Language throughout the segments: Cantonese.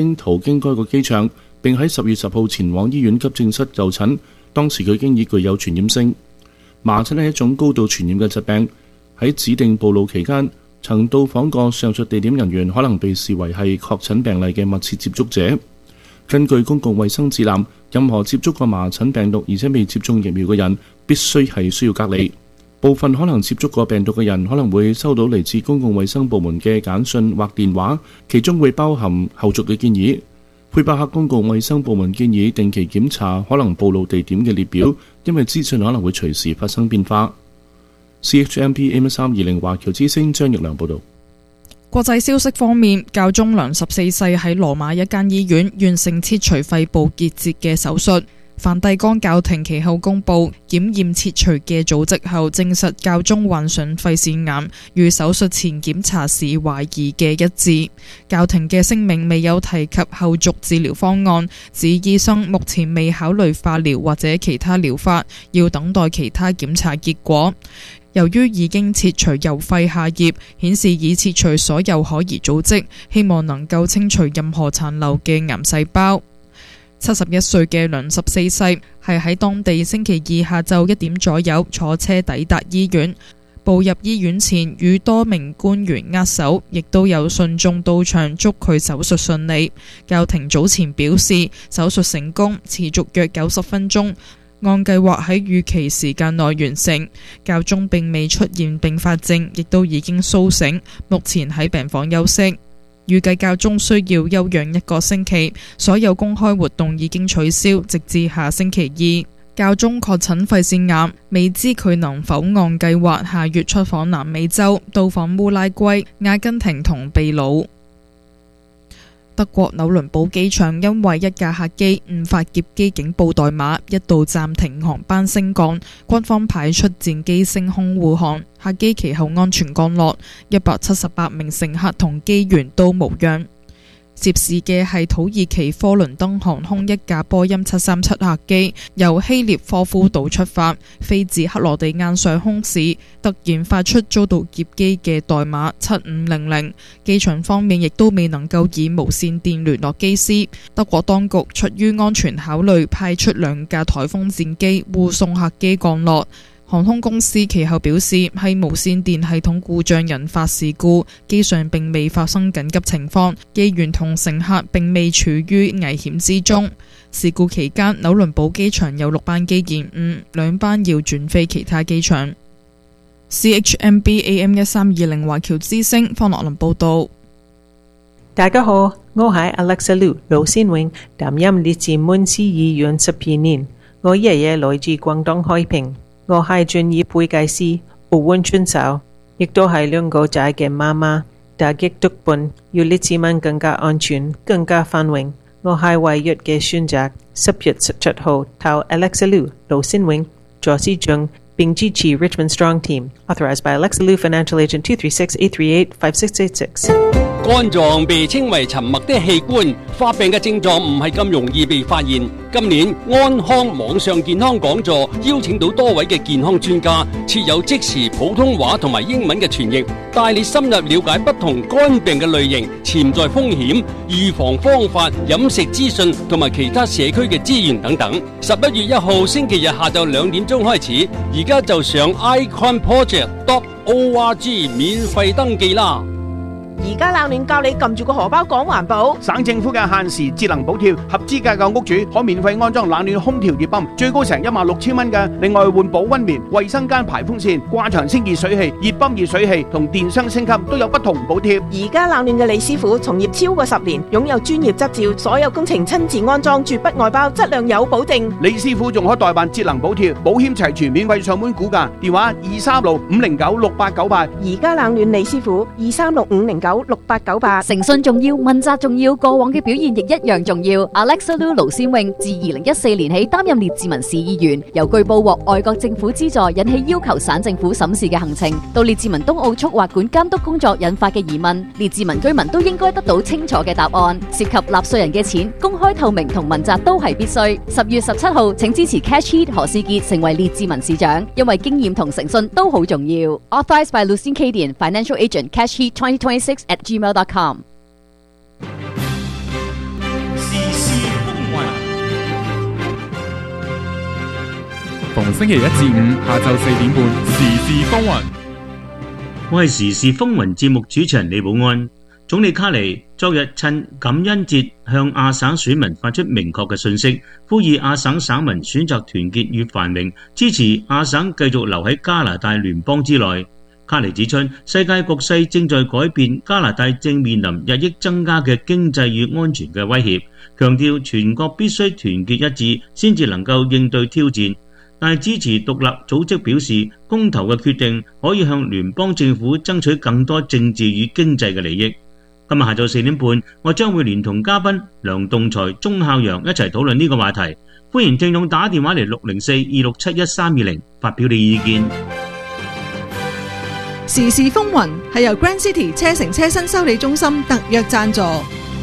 途經該個機場，並喺10月10號前往醫院急症室就診。當時佢經已具有傳染性。麻疹係一種高度傳染嘅疾病。喺指定暴露期間，曾到訪過上述地點人員可能被視為係確診病例嘅密切接觸者。根據公共衛生指南，任何接觸過麻疹病毒而且未接種疫苗嘅人，必須係需要隔離。部分可能接觸過病毒嘅人可能會收到嚟自公共衛生部門嘅簡訊或電話，其中會包含後續嘅建議。魁北克公共衛生部門建議定期檢查可能暴露地點嘅列表，因為資訊可能會隨時發生變化。CHMP AM320 華僑之聲張奕良報道。 國際消息方面，教宗良14世喺羅馬一間醫院完成切除肺部結節嘅手術。梵蒂岡教廷其後公布檢驗切除嘅組織後，證實教宗患上肺腺癌，與手術前檢查時懷疑嘅一致。教廷嘅聲明未有提及後續治療方案，指醫生目前未考慮化療或者其他療法，要等待其他檢查結果。由於已經切除右肺下葉，顯示已切除所有可疑組織，希望能夠清除任何殘留嘅癌細胞。71歲嘅良14世係喺當地星期二下晝1點左右坐車抵達醫院，步入醫院前與多名官員握手，亦都有信眾到場祝佢手術順利。教廷早前表示手術成功，持續約90分鐘，按計劃喺預期時間內完成。教宗並未出現併發症，亦都已經甦醒，目前喺病房休息。預計教宗需要休養1個星期，所有公開活動已經取消，直至下星期2。教宗確診肺腺癌，未知佢能否按計劃下月出訪南美洲，到訪烏拉圭、阿根廷同秘魯。德國紐倫堡機場因為一架客機誤發劫機警報代碼，一度暫停航班升降，軍方派出戰機升空護航，客機其後安全降落，178名乘客同機員都無恙。涉事嘅係土耳其科倫登航空一架波音737客機，由希臘科夫島出發，飛至克羅地亞上空時，突然發出遭到劫機嘅代碼7500。機場方面亦都未能夠以無線電聯絡機師。德國當局出於安全考慮，派出2架颱風戰機護送客機降落。航空公司其後表示，係無線電系統故障引發事故，機上並未發生緊急情況，機員同乘客並未處於危險之中。事故期間，紐倫堡機場有6班機延誤，2班要轉飛其他機場。CHMB AM1320 華僑之聲方樂林報道。 大家好，我係 Alexa Liu 盧先榮，擔任列治文市議員12年。我爺爺來自廣東開平。我係專業會計師，奧運選手，亦都係2個仔嘅媽媽。打擊毒品要列治文更加安全、更加繁榮。我係唯一嘅選擇。10月17號投 Alexa Liu 盧先榮做市長，並支持 Richmond Strong Team。Authorized by Alexa Liu Financial Agent 236-838-5686。 肝臟被稱為沉默的器官，發病嘅症狀唔係咁容易被發現。今年安康網上健康講座邀請到多位嘅健康專家，設有即時普通話同埋英文嘅傳譯，帶你深入了解不同肝病嘅類型、潛在風險、預防方法、飲食資訊同埋其他社區嘅資源等等。11月1號星期日下晝2點鐘開始，而家就上 iconproject.org 免費登記啦。 而家冷暖教你撳住個荷包講環保。 省政府嘅限時節能補貼，合資格嘅屋主可免費安裝冷暖空調熱泵，最高成16000蚊嘅。另外換保溫棉、衛生間排風扇、掛牆清潔水器、熱泵熱水器同電箱升級都有不同補貼。 而家冷暖嘅李師傅從業超過10年，擁有專業執照，所有工程親自安裝，絕不外包，質量有保證。 李師傅仲可代辦節能補貼，保險齊全，免費上門估價，電話236-509-6898。 而家冷暖李師傅236-509-6898。 誠信重要，問責重要，過往嘅表現亦一樣重要。Alexa Liu 盧先榮自2014年起擔任列治文市議員，由據報獲外國政府資助引起要求省政府審視嘅行程，到列治文東澳速滑管監督工作引發嘅疑問，列治文居民都應該得到清楚嘅答案。涉及納稅人嘅錢，公開透明同問責都係必須。10月17號，請支持 Cash Heat 何仕傑成為列治文市長，因為經驗同誠信都好重要。Authorized by Lucien Cadian, Financial Agent, Cash Heat 2026@gmail.com。 逢星期一至五下晝4點半，時事風雲。 我係時事風雲節目主持人李寶安。總理卡尼昨日趁感恩節向亞省選民發出明確嘅訊息，呼籲亞省省民選擇團結與繁榮，支持亞省繼續留喺加拿大聯邦之內。卡尼指出，世界局勢正在改變，加拿大正面臨日益增加嘅經濟與安全嘅威脅，強調全國必須團結一致，先至能夠應對挑戰。但係支持獨立組織表示，公投嘅決定可以向聯邦政府爭取更多政治與經濟嘅利益。今日下晝4點半，我將會連同嘉賓梁棟才、鐘孝陽一齊討論呢個話題。歡迎聽眾打電話嚟604-267-1320發表你意見。 時事風雲係由 Grand City 車城車身修理中心特約贊助。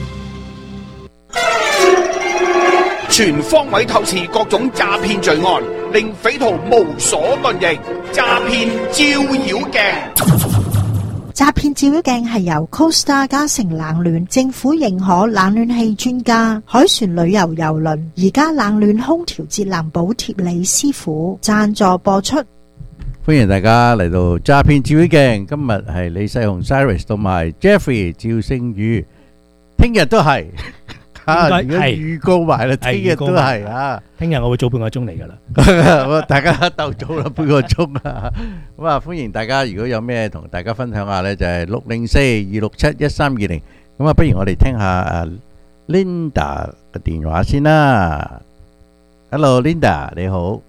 全方位透視各種詐騙罪案，令匪徒無所遁形。詐騙照妖鏡。 詐騙照妖鏡係由 Costa 嘉誠冷暖政府認可冷暖氣專家海船旅遊郵輪而家冷暖空調節能補貼李師傅贊助播出。 歡迎大家嚟到詐騙照妖鏡，今日係李世雄 Cyrus 同埋 Jeffrey 趙星宇，聽日都係。而家預告埋啦，聽日都係啊！ 聽日我會早半個鐘嚟噶啦， 大家鬥早啦，半個鐘啊！咁啊，歡迎大家，如果有咩同大家分享下咧，就係604-267-1320。咁啊，不如我哋聽下Linda 嘅電話先啦。Hello Linda，你好。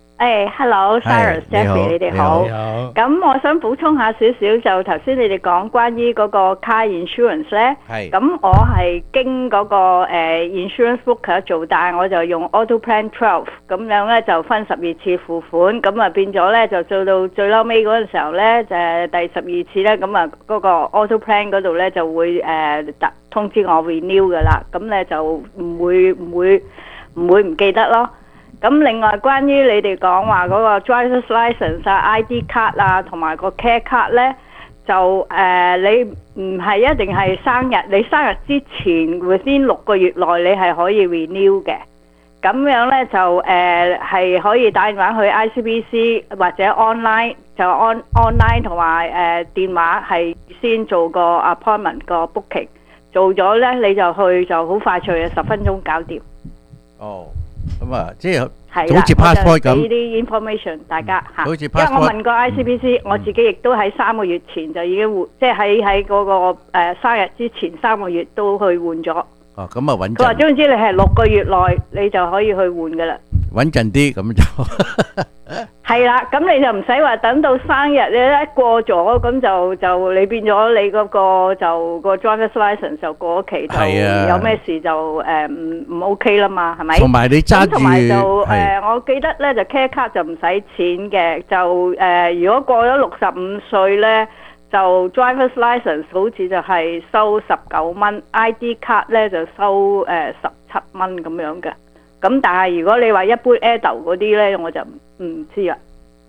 Hello Cyrus、Jeffrey， 你哋好。咁我想補充下少少，就頭先你哋講關於嗰個 car insurance 咧。咁我係經嗰個insurance broker 做，但係我就用 auto plan 12，咁樣咧就分12次付款，咁啊變咗咧就做到最嬲尾嗰陣時候咧，就第12次咧，咁啊嗰個 auto plan 嗰度咧就會通知我 renew 噶啦，咁咧就唔會唔記得咯。咁另外關於你哋講話嗰個 driver's license 啊、ID 卡啊同埋個 care 卡咧，就你唔係一定係生日，你生日之前 within 6個月內你係可以 renew 嘅。咁樣咧就係可以打電話去 ICBC 或者 online 就 online 同埋電話係先做個 appointment 個 booking， 做咗咧你就去就好快脆嘅10分鐘搞掂。 哦。咁啊，即係好似 passport 咁， 俾啲 information 大家嚇。 好似 passport，因為我問過 ICBC，我自己亦都喺3個月前就已經換，即係喺嗰個生日之前3個月都去換咗。 哦，咁啊穩陣。 佢話總之你係6個月內你就可以去換噶啦。 穩陣啲咁就。 係啦，咁你就唔使話等到生日你一過咗，咁就你變咗你嗰個就個 driver's license 就過咗期，就有咩事就唔 OK 啦嘛，係咪？同埋你揸住， 同埋就我記得咧就 care 卡就唔使錢嘅，就如果過咗65歲咧，就 driver's license 好似就係收19蚊，ID 卡咧就收17蚊咁樣嘅。咁但係如果你話一般 adult 嗰啲咧，我就唔知啦。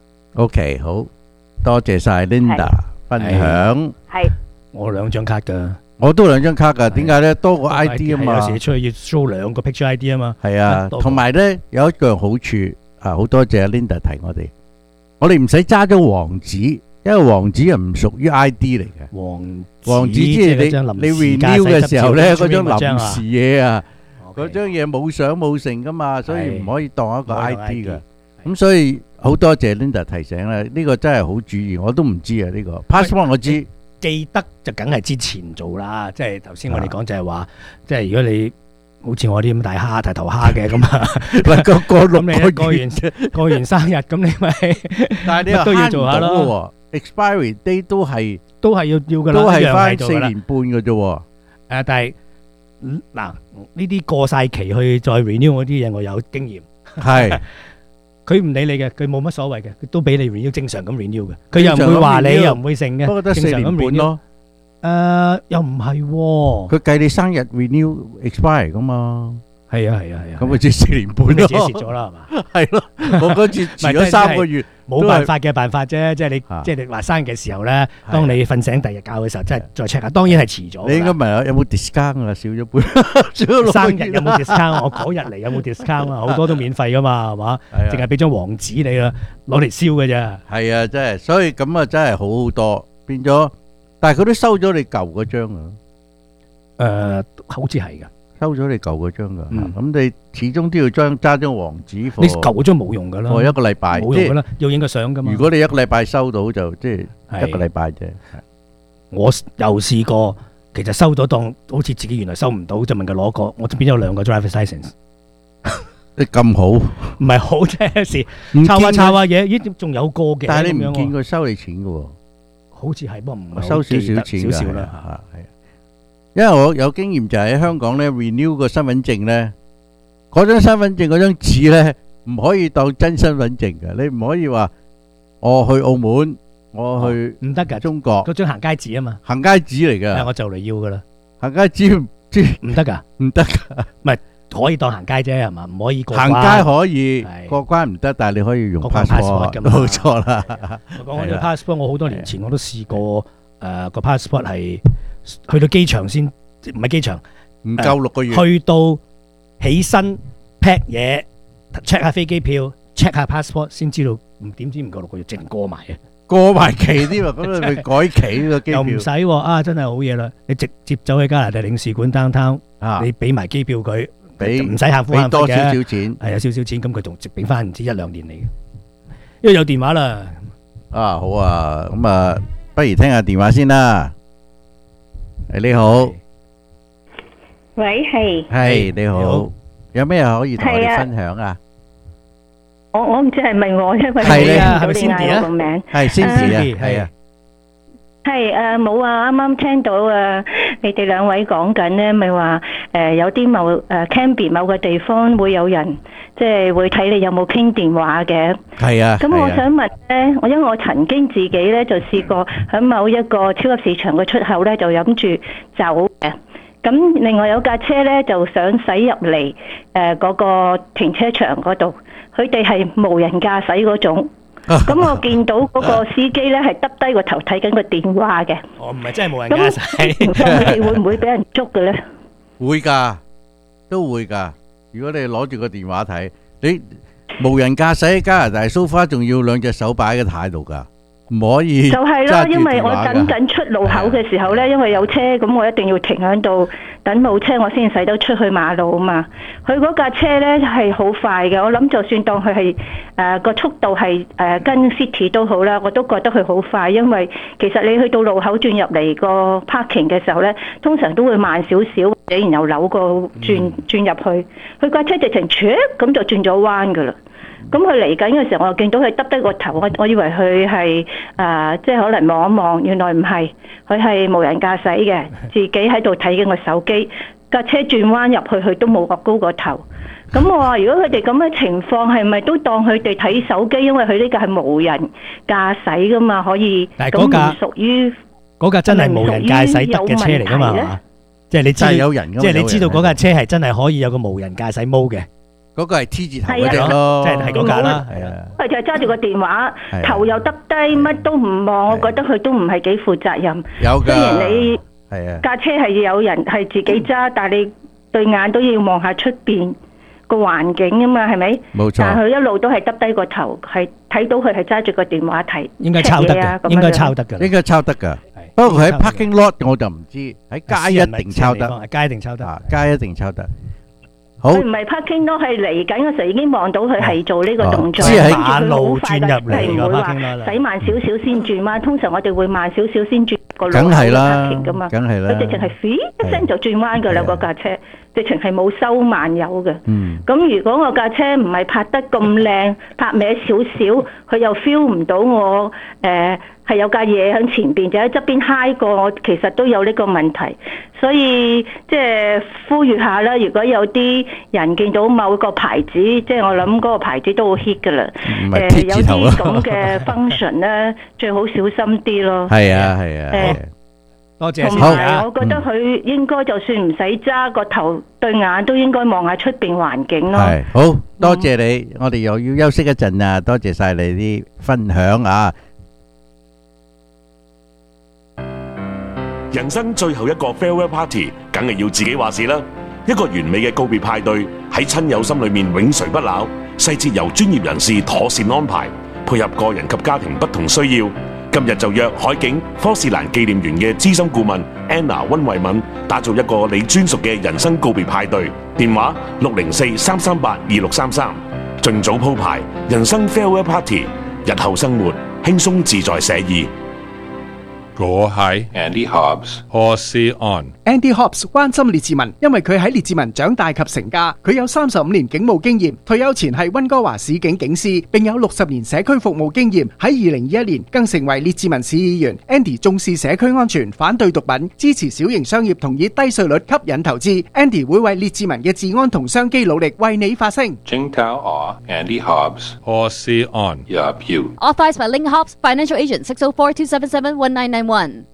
OK， 好多謝晒 Linda 分享。 係我2張卡噶， 我都2張卡噶。點解咧？多個 ID 啊嘛。 有時出去要 show 2個 picture ID 啊嘛。 係啊，同埋咧有一樣好處啊，好多謝 Linda 提我哋唔使揸咗黃紙，因為黃紙又唔屬於 ID 嚟嘅。黃紙即係你 renew 嘅時候咧，嗰張臨時嘢啊。嗰張嘢冇相冇成噶嘛，所以唔可以當一個 ID 噶。咁所以好多謝 Linda 提醒啦，呢個真係好主意，我都唔知啊呢個 passport 我知， 記得就梗係之前做啦。即係頭先我哋講就係話，即係如果你好似我啲咁大蝦大頭蝦嘅咁啊， 過6個月過完生日咁你咪， 但係你都要做下咯。 expiry date 都係要噶啦， 都係翻4年半嘅啫。 但係嗱。呢啲過晒期去再 renew 嗰啲嘢，我有經驗。 係， 佢唔理你嘅，佢冇乜所謂嘅，佢都俾你 renew，正常咁 renew 嘅。佢又唔會話你，又唔會剩嘅。 不過得4年半咯。 又唔係喎。 佢計你生日 renew expire 噶嘛？ 係啊， 咁咪即係4年半咯， 你自己蝕咗啦係嘛？ 係咯，我嗰次遲咗3個月， 冇辦法嘅辦法啫。即係你話生嘅時候咧，當你瞓醒第二日覺嘅時候，即係再 check 下。當然係遲咗。 你應該問有冇 discount 啊？少咗半，少咗生日有冇 discount？我嗰日嚟有冇 discount 啊？好多都免費噶嘛，係嘛？淨係俾張黃紙你啦，攞嚟燒嘅啫。 係啊，真係，所以咁啊，真係好好多，變咗。但係佢都收咗你舊嗰張啊。 好似係㗎。 收咗你舊嗰張噶，咁你始終都要揸張黃紙。 你舊嗰張冇用噶啦， 我一個禮拜冇用噶啦，要影個相噶嘛。 如果你一個禮拜收到就即係一個禮拜啫。 我又試過，其實收到當好似自己原來收唔到，就問佢攞個，我變咗2個 driver's license。 你咁好， 唔係好啫事，抄下嘢，咦仲有個嘅。 但係你唔見佢收你錢嘅喎， 好似係，不過唔係收少少錢少啦。 因為我有經驗就係喺香港咧 renew 個身份證咧，嗰張身份證嗰張紙咧唔可以當真身份證嘅，你唔可以話我去澳門，我去唔得噶， 中國嗰張行街紙啊嘛， 行街紙嚟嘅， 我就嚟要噶啦， 行街紙唔得噶， 唔得噶， 唔係可以當行街啫係嘛，唔可以過關。 行街可以過關唔得，但係你可以用 passport，冇錯啦。 我講呢個 passport，我好多年前我都試過，個 passport 係。去到機場先，唔係機場， 唔夠6個月。 去到起身 pack 嘢 ，check 下飛機票 ，check 下 passport， 先知道點知唔夠6個月，淨過埋嘅， 過埋期添啊！咁你咪改期個機票又唔使啊！真係好嘢啦！你直接走去加拿大領事館 downtown，你俾埋機票佢，唔使喊苦喊忽嘅，俾多少少錢，係有少少錢，咁佢仲直俾翻唔知1-2年嚟嘅。因為有電話啦， 好啊，咁啊，不如聽下電話先啦。你好， 喂， 係你好，有咩可以同我哋分享啊？ 我唔知係咪我，因為係啊， 係咪 Cindy 啊？個名係 Cindy 啊，係啊， 係冇啊！啱啱聽到你哋2位講緊咧，咪話有啲Canberra 某個地方會有人即係會睇你有冇傾電話嘅。 係啊。 咁我想問咧，因為我曾經自己咧就試過喺某一個超級市場嘅出口咧就飲住酒嘅。咁另外有架車咧就想駛入嚟嗰個停車場嗰度，佢哋係無人駕駛嗰種。咁我見到嗰個司機咧係耷低個頭睇緊個電話嘅。 唔係真係無人駕駛。 咁佢哋會唔會俾人捉嘅咧？ 會㗎，都會㗎。如果你攞住個電話睇，你無人駕駛喺加拿大 so far 仲要2隻手擺喺個軚度㗎，唔可以。 就係咯，因為我等緊出路口嘅時候咧，因為有車，咁我一定要停喺度等冇車，我先使到出去馬路啊嘛。佢嗰架車咧係好快嘅，我諗就算當佢係個速度係跟 City 都好啦，我都覺得佢好快，因為其實你去到路口轉入嚟個 parking 嘅時候咧，通常都會慢少少，或者然後扭個轉入去，佢架車直情咁就轉咗彎噶啦。咁佢嚟緊嘅時候，我見到佢耷低個頭，我以為佢係即係可能望一望，原來唔係，佢係無人駕駛嘅，自己喺度睇緊個手機，架車轉彎入去，佢都冇擱高個頭。咁我話如果佢哋咁嘅情況，係咪都當佢哋睇手機？因為佢呢個係無人駕駛噶嘛，可以咁唔屬於嗰架真係無人駕駛得嘅車嚟噶嘛？係嘛？即係你知有人，即係你知道嗰架車係真係可以有個無人駕駛 mode 嘅。 嗰個係 T 字頭嗰隻咯， 即係嗰架啦，係啊。 佢就係揸住個電話，頭又耷低，乜都唔望，我覺得佢都唔係幾負責任。 有㗎， 雖然你係啊， 架車係有人係自己揸，但係你對眼都要望下出邊個環境啊嘛，係咪？ 冇錯。 但係佢一路都係耷低個頭，係睇到佢係揸住個電話睇， 應該抄得嘅，應該抄得㗎， 應該抄得㗎。不過佢喺 parking lot 我就唔知，喺街一定抄得， 街一定抄得， 街一定抄得。 佢唔係 parking 咯，係嚟緊嘅時候已經望到佢係做呢個動作， 即係喺馬路轉入嚟個 parking 啦，使慢少少先轉彎。通常我哋會慢少少先轉個路口 parking 噶嘛， 梗係啦， 佢直情係飛一聲就轉彎㗎啦，嗰架車直情係冇收慢油嘅。咁如果我架車唔係拍得咁靚，拍歪少少，佢又 feel 唔到我係有架嘢喺前邊，就喺側邊揩過我，其實都有呢個問題。所以即係呼籲下啦，如果有啲人見到某個牌子，即係我諗嗰個牌子都好 hit 㗎啦。有啲咁嘅 function 咧，最好小心啲咯。 係啊係啊。 多謝。 同埋我覺得佢應該就算唔使揸個頭對眼都應該望下出邊環境咯。 係，好多謝你，我哋又要休息一陣啊！多謝晒你啲分享啊！ 人生最後一個 farewell party，梗係要自己話事啦。一個完美嘅告別派對，喺親友心裏面永垂不朽，細節由專業人士妥善安排，配合個人及家庭不同需要。今日就約海景科士蘭紀念園嘅資深顧問 Anna 溫慧敏，打造一個你專屬嘅人生告別派對。電話604-338-2633，盡早鋪排人生 farewell party， 日後生活輕鬆自在寫意。 我係 Andy Hobbs， 何士安。 Andy Hobbs 關心列治文，因為佢喺列治文長大及成家。佢有35年警務經驗，退休前係溫哥華市警警司，並有60年社區服務經驗。喺2021年更成為列治文市議員。Andy 重視社區安全，反對毒品，支持小型商業同以低稅率吸引投資。Andy 會為列治文嘅治安同商機努力，為你發聲。 Andy Hobbs， 何士安。 Authorized by Link Hobbs Financial Agent 604-277-1991。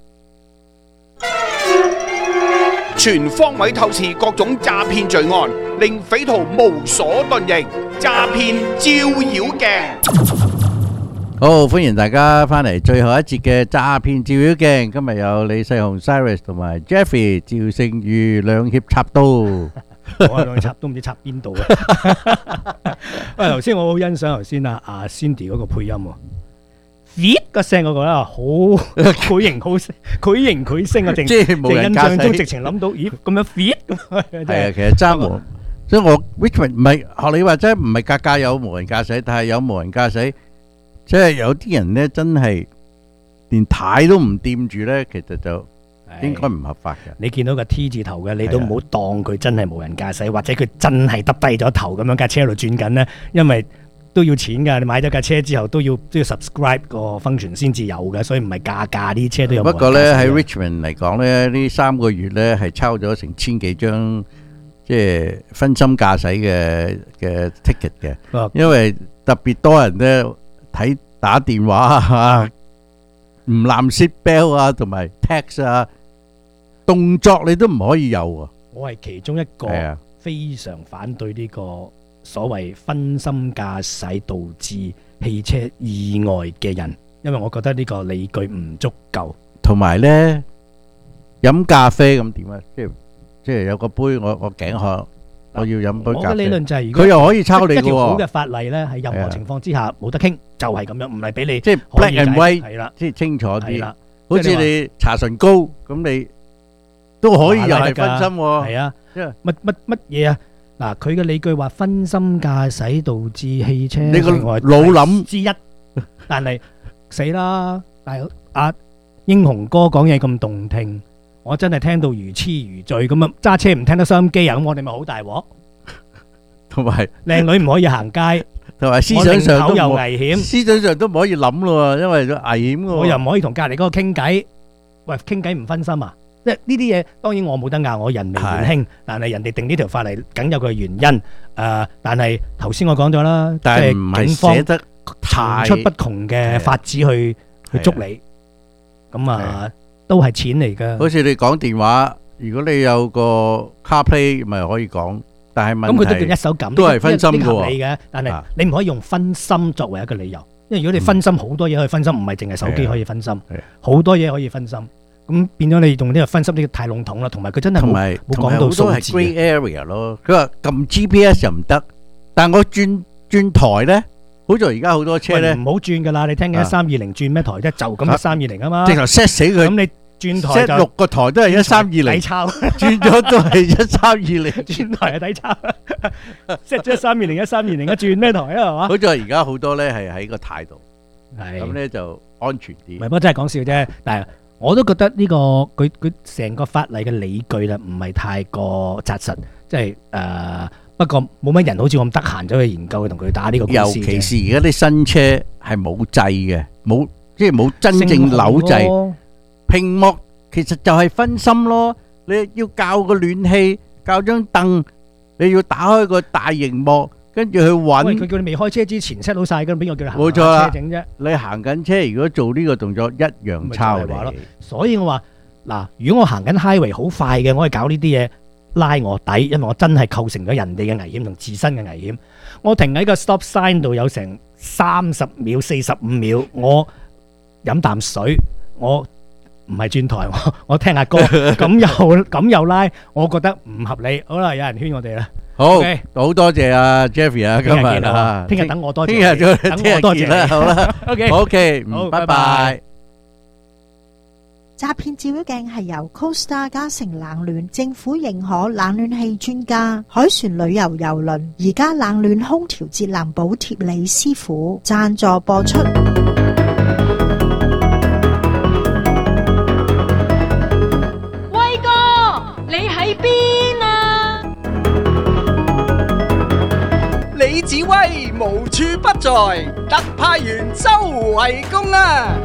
全方位透視各種詐騙罪案，令匪徒無所遁形。詐騙照妖鏡。 好，歡迎大家翻嚟最後一節嘅詐騙照妖鏡。今日有李世雄 Cyrus 同埋 Jeffrey 趙勝宇兩肋插刀。 我兩插都唔知插邊度啊！喂，頭先我好欣賞頭先阿 Cindy 嗰個配音喎。fit 個聲嗰個咧，好佢型好佢型佢聲啊！即係印象中直情諗到，咦咁樣 fit 咁係啊，其實揸無，所以我 Richmond 唔係學你話齋，唔係架架有無人駕駛，但係有無人駕駛，即係有啲人咧真係連軚都唔掂住咧，其實就應該唔合法嘅。 你見到個 T 字頭嘅，你都唔好當佢真係無人駕駛，或者佢真係耷低咗頭咁樣架車喺度轉緊咧，因為都要錢㗎，你買咗架車之後都要 subscribe 個 function 先至有嘅，所以唔係架啲車都有。 不過咧喺 Richmond 嚟講咧，呢3個月咧係抄咗成1000幾張即係分心駕駛嘅 ticket 嘅，因為特別多人咧睇打電話啊，唔攬 seat belt 啊，同埋 text 啊，動作你都唔可以有啊。 我係其中一個非常反對呢個所謂分心駕駛導致汽車意外嘅人，因為我覺得呢個理據唔足夠。 同埋呢，飲咖啡咁點啊？即係有個杯，我頸渴，我要飲杯咖啡。 我嘅理論就係， 佢又可以抄你嘅喎。一條好嘅法例呢，喺任何情況之下冇得傾，就係咁樣，唔係俾你即係 black and white， 係啦， 即係清楚啲。好似你搽唇膏咁，你都可以又係分心喎。 係啊，乜嘢啊？嗱，佢嘅理據話分心駕駛導致汽車你個腦諗之一，但係死啦！但係阿英雄哥講嘢咁動聽，我真係聽到如痴如醉咁啊！揸車唔聽得收音機啊，咁我哋咪好大鑊。 同埋靚女唔可以行街， 同埋思想上都又危險， 思想上都唔可以諗咯，因為危險嘅。 我又唔可以同隔離嗰個傾偈，喂，傾偈唔分心啊！即係呢啲嘢，當然我冇得拗，我人微言輕，但係人哋定呢條法例，梗有佢嘅原因。但係頭先我講咗啦，即係警方寫得層出不窮嘅法子去捉你，咁啊都係錢嚟㗎。 好似你講電話，如果你有個 CarPlay 咪可以講，但係問題咁佢都叫一手撳， 都係分心嘅合理嘅。但係你唔可以用分心作為一個理由，因為如果你分心，好多嘢可以分心，唔係淨係手機可以分心，好多嘢可以分心。咁變咗你用呢個分析呢個太籠統啦，同埋佢真係冇講到數字。 grey area 咯，佢話撳 GPS 又唔得，但係我轉台咧，好似而家好多車咧， 唔好轉噶啦，你聽緊1320轉咩台啫？就咁1320啊嘛， 直頭 set 死佢。 咁你轉台就 set 6個台都係1320， 抵抄， 轉咗都係1320， 轉台係抵抄，set 咗1320一轉咩台啊？係嘛？ 好似而家好多咧係喺個態度，咁咧就安全啲。 唔係，不過真係講笑啫，但係。我都覺得呢個佢成個法例嘅理據啦，唔係太過紮實，即係不過冇乜人好似我咁得閒走去研究去同佢打呢個官司。尤其是而家啲新車係冇掣嘅，冇即係冇真正扭掣，屏幕其實就係分心咯。你要校個暖氣，校張凳，你要打開個大螢幕。跟住去揾， 佢叫你未開車之前 set 好晒，咁邊個叫你行車整啫？ 你行緊車，如果做呢個動作一樣抄你。 所以我話嗱，如果我行緊 highway 好快嘅，我可以搞呢啲嘢拉我底，因為我真係構成咗人哋嘅危險同自身嘅危險。我停喺個 stop sign 度有成30秒、45秒，我飲啖水，我唔係轉台，我聽下歌，咁又拉，我覺得唔合理。好啦，有人圈我哋啦。 好，好多謝阿 Jeffrey 啊，今日啊， 聽日等我多謝， 聽日多謝啦，好啦，OK，拜拜。 詐騙照妖鏡係由 Costa 嘉誠冷暖政府認可冷暖氣專家海船旅遊郵輪而家冷暖空調節能補貼李師傅贊助播出。 威哥，你喺邊啊？ 李子威無處不在，特派員周圍公啊！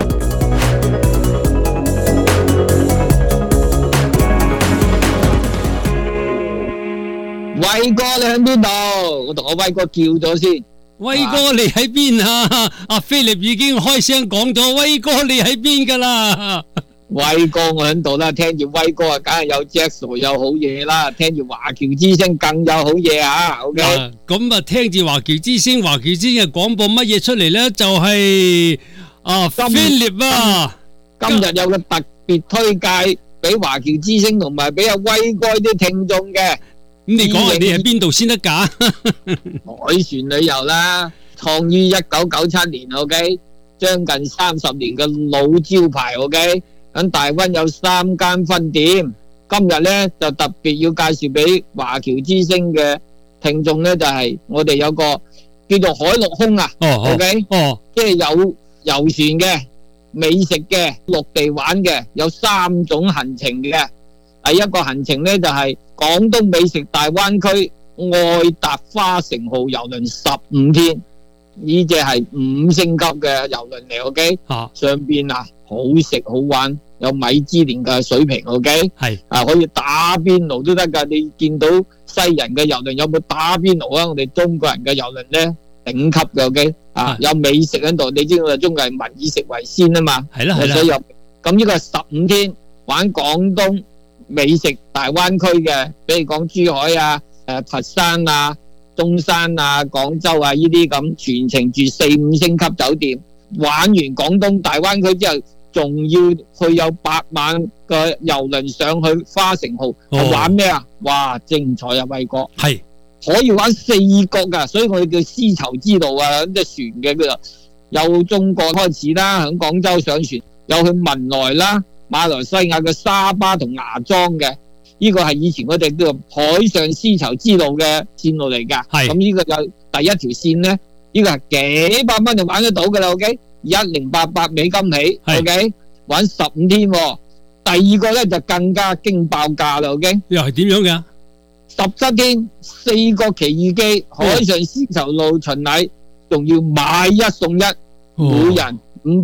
威哥你喺邊度？我同阿威哥叫咗先。 威哥你喺邊啊？阿菲力已經開聲講咗，威哥你喺邊噶啦？ 威哥我喺度啦，聽住威哥啊，梗係有 Jackson 有好嘢啦，聽住華僑之聲更有好嘢啊 ！OK， 咁啊聽住華僑之聲，華僑之聲嘅廣播乜嘢出嚟咧？就係菲力啊！ 今日有個特別推介俾華僑之聲同埋俾阿威哥啲聽眾嘅。 咁你講下你喺邊度先得㗎？ 海船旅遊啦，創於1997年 ，OK， 將近30年嘅老招牌 ，OK， 喺大灣有3間分店。今日咧就特別要介紹俾華僑之聲嘅聽眾咧，就係我哋有個叫做海陸空啊 ，OK， 即係有遊船嘅、美食嘅、陸地玩嘅，有3種行程嘅。第一個行程咧就係廣東美食大灣區愛達花城號郵輪15天，呢隻係5星級嘅郵輪嚟 ，OK， 上邊啊好食好玩，有米芝蓮嘅水平 ，OK， 係可以打邊爐都得噶。你見到西人嘅郵輪有冇打邊爐啊？我哋中國人嘅郵輪咧頂級嘅 ，OK， 有美食喺度。你知道我哋中國人民以食為先啊嘛，係啦係啦。所以咁呢個係15天玩廣東美食大灣區嘅，比如講珠海啊、佛山啊、中山啊、廣州啊呢啲咁，全程住4、5星級酒店。玩完廣東大灣區之後，仲要去有8晚嘅郵輪上去花城號，玩咩啊？哇，精彩啊！威哥係可以玩4國噶，所以我哋叫絲綢之路啊，即係船嘅叫做由中國開始啦，喺廣州上船，有去文萊啦。馬來西亞嘅沙巴同芽莊嘅，呢個係以前我哋叫做海上絲綢之路嘅線路嚟噶。咁呢個有第一條線咧，呢個係幾百蚊就玩得到噶啦。OK，1088美金起。OK， 玩15天。第二個咧就更加驚爆價啦。OK， 又係點樣嘅 ？17天4個奇遇記海上絲綢路巡禮，仲要買1送1，每人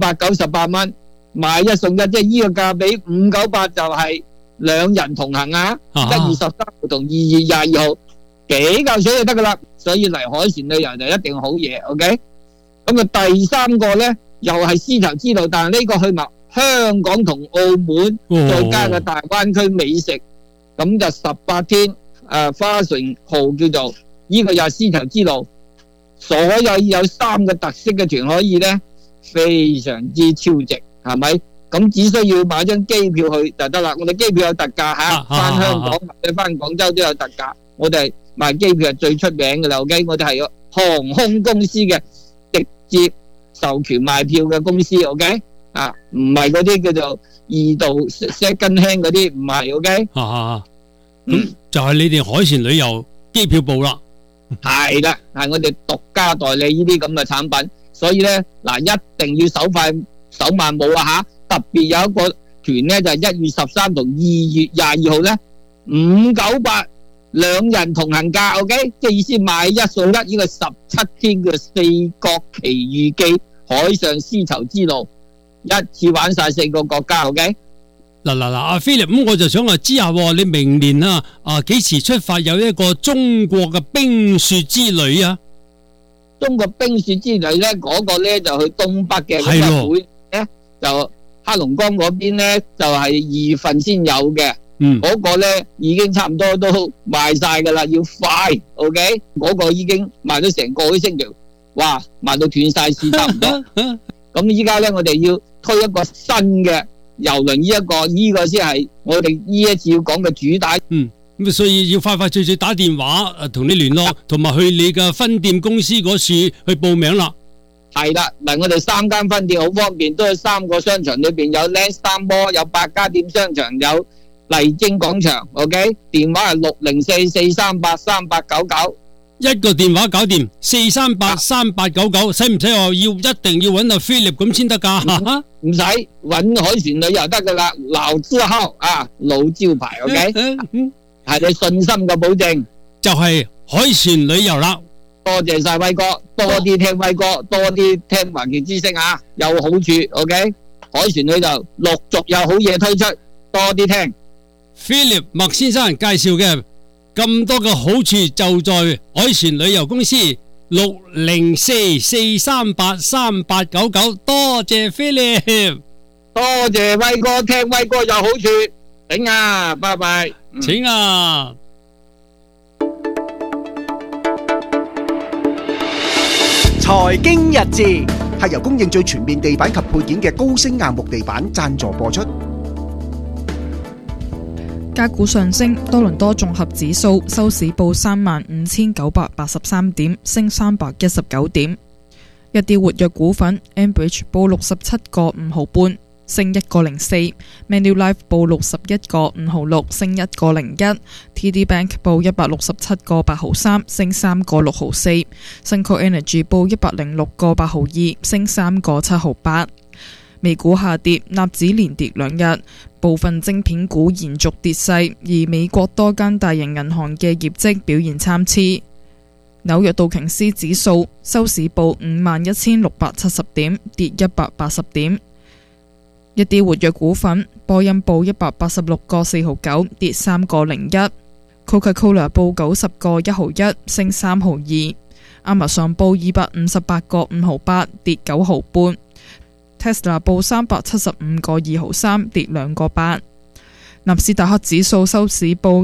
598蚊。買1送1，即係呢個價比598就係2人同行啊！1月13號同2月22號幾嚿水就得噶啦，所以嚟海船旅遊就一定好嘢 ，OK？ 咁啊第三個咧又係絲綢之路，但係呢個去埋香港同澳門，再加個大灣區美食，咁就18天花城號叫做呢個又係絲綢之路，所有有3個特色嘅團可以咧，非常之超值。係咪？咁只需要買張機票去就得啦。我哋機票有特價吓，翻香港或者翻廣州都有特價。我哋賣機票係最出名嘅啦。OK， 我哋係個航空公司嘅直接授權賣票嘅公司。OK， 唔係嗰啲叫做二度 second hand 嗰啲，唔係。OK， 咁就係你哋海船旅遊機票部啦。 係啦，係我哋獨家代理呢啲咁嘅產品，所以咧嗱，一定要手慢冇啊吓！特別有一個團咧，就係1月13同2月22號咧，598 2人同行價 ，OK， 即係意思買1送1，呢個17天嘅4國奇遇記海上絲綢之路，一次玩晒4個國家 ，OK。 嗱，阿菲力，咁我就想知下，你明年幾時出發有一個中國嘅冰雪之旅啊？ 中國冰雪之旅咧，嗰個咧就去東北嘅，咁會咧就黑龍江嗰邊咧就係2月份先有嘅，嗰個咧已經差唔多都賣晒噶啦，要快 ，OK， 嗰個已經賣咗成個幾星期，哇，賣到斷晒市差唔多。咁依家咧我哋要推一個新嘅郵輪，呢個先係我哋呢一次要講嘅主打。 咁所以要快脆打電話同你聯絡，同埋去你嘅分店公司嗰處去報名啦。 係啦，嗱，我哋3間分店好方便，都係3個商場裏邊有 Lens 三摩，有百家店商場，有麗晶廣場 ，OK， 電話係604-438-3899， 一個電話搞掂，438-3899，使唔使話一定要揾阿 Philip 咁先得噶？ 唔使，揾海船旅遊得噶啦，老字號啊，老招牌 ，OK， 係你信心嘅保證， 就係海船旅遊啦。 多謝晒威哥，多啲聽威哥，多啲聽環境知識啊，有好處 ，OK？ 海船旅遊陸續有好嘢推出，多啲聽。 Philip 麥先生介紹嘅咁多嘅好處就在海船旅遊公司，604-438-3899，多謝 Philip， 多謝威哥，聽威哥有好處，請啊，拜拜， 請啊。 財經日誌係由供應最全面地板及配件嘅高星硬木地板贊助播出。 價股上升，多倫多綜合指數收市報35,983點，升319點。一啲活躍股份 ，Enbridge 報67個5毫半，升1個04 ；Manulife 報61個5毫6，升1個01 ；TD Bank 報167個8毫3，升3個6毫4；Suncor Energy 報106個8毫2，升3個7毫8。美股下跌，納指連跌2日，部分晶片股延續跌勢，而美國多間大型銀行嘅業績表現參差。紐約道瓊斯指數收市報51,670點，跌180點。一啲活躍股份，波音報186個4毫9，跌3個01 ；Coca-Cola 報90個1毫1，升3毫2；亞馬遜報258個5毫8，跌9毫半。Tesla 報375個2毫3，跌2個8。納斯達克指數收市報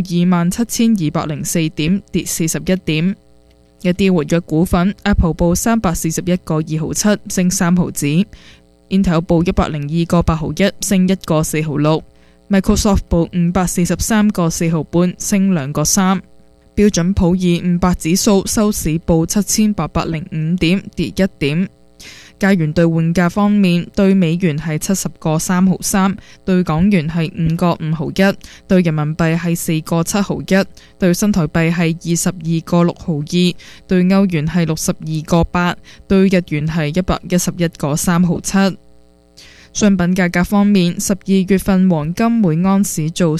27,204點，跌41點。一啲活躍股份 ，Apple 報341個2毫7，升3毫子。Intel 報102個8毫1，升1個4毫6。Microsoft 報543個4毫半，升2個3。標準普爾500指數收市報7,805點，跌1點。加元兌換價方面，對美元係70個3毫3，對港元係5個5毫1，對人民幣係4個7毫1，對新台幣係22個6毫2，對歐元係62個8，對日元係111個3毫7。商品價格方面，12月份黃金每盎司做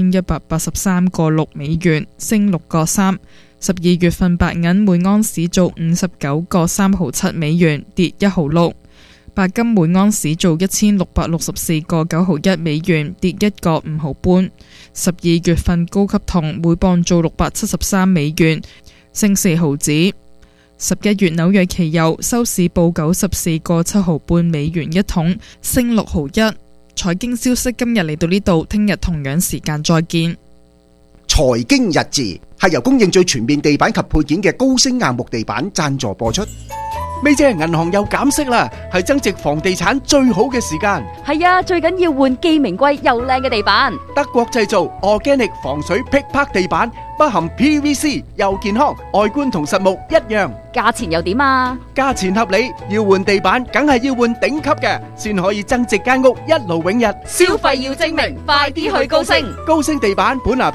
4183個6美元，升6個3；12月份白銀每盎司做59個3毫7美元，跌1毫6；白金每盎司做1664個9毫1美元，跌1個5毫半；12月份高級銅每磅做673美元，升4毫子。11月紐約期油收市報94個7毫半美元一桶，升6毫1。財經消息今日嚟到呢度，聽日同樣時間再見。 財經日誌係由供應最全面地板及配件嘅高星硬木地板贊助播出。咪姐，銀行又減息啦，係增值房地產最好嘅時間。 係啊，最緊要換既名貴又靚嘅地板。 德國製造 Organic 防水劈拍地板，不含 PVC， 又健康，外觀同實木一樣。 價錢又點啊？ 價錢合理，要換地板梗係要換頂級嘅，先可以增值間屋一勞永逸。 消費要精明，快啲去高星。 高星地板本拿比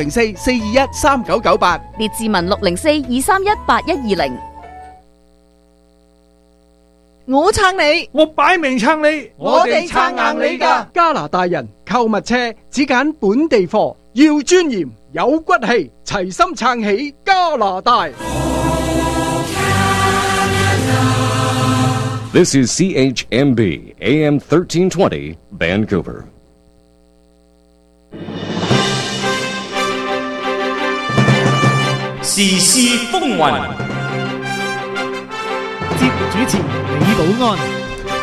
604-421-3998， 列治文604-231-8120。 我撐你， 我擺明撐你， 我哋撐硬你㗎。 加拿大人購物車只揀本地貨，要尊嚴有骨氣，齊心撐起加拿大。 This is CHMB AM 1320 Vancouver. 時事風雲。 節目主持李寶安。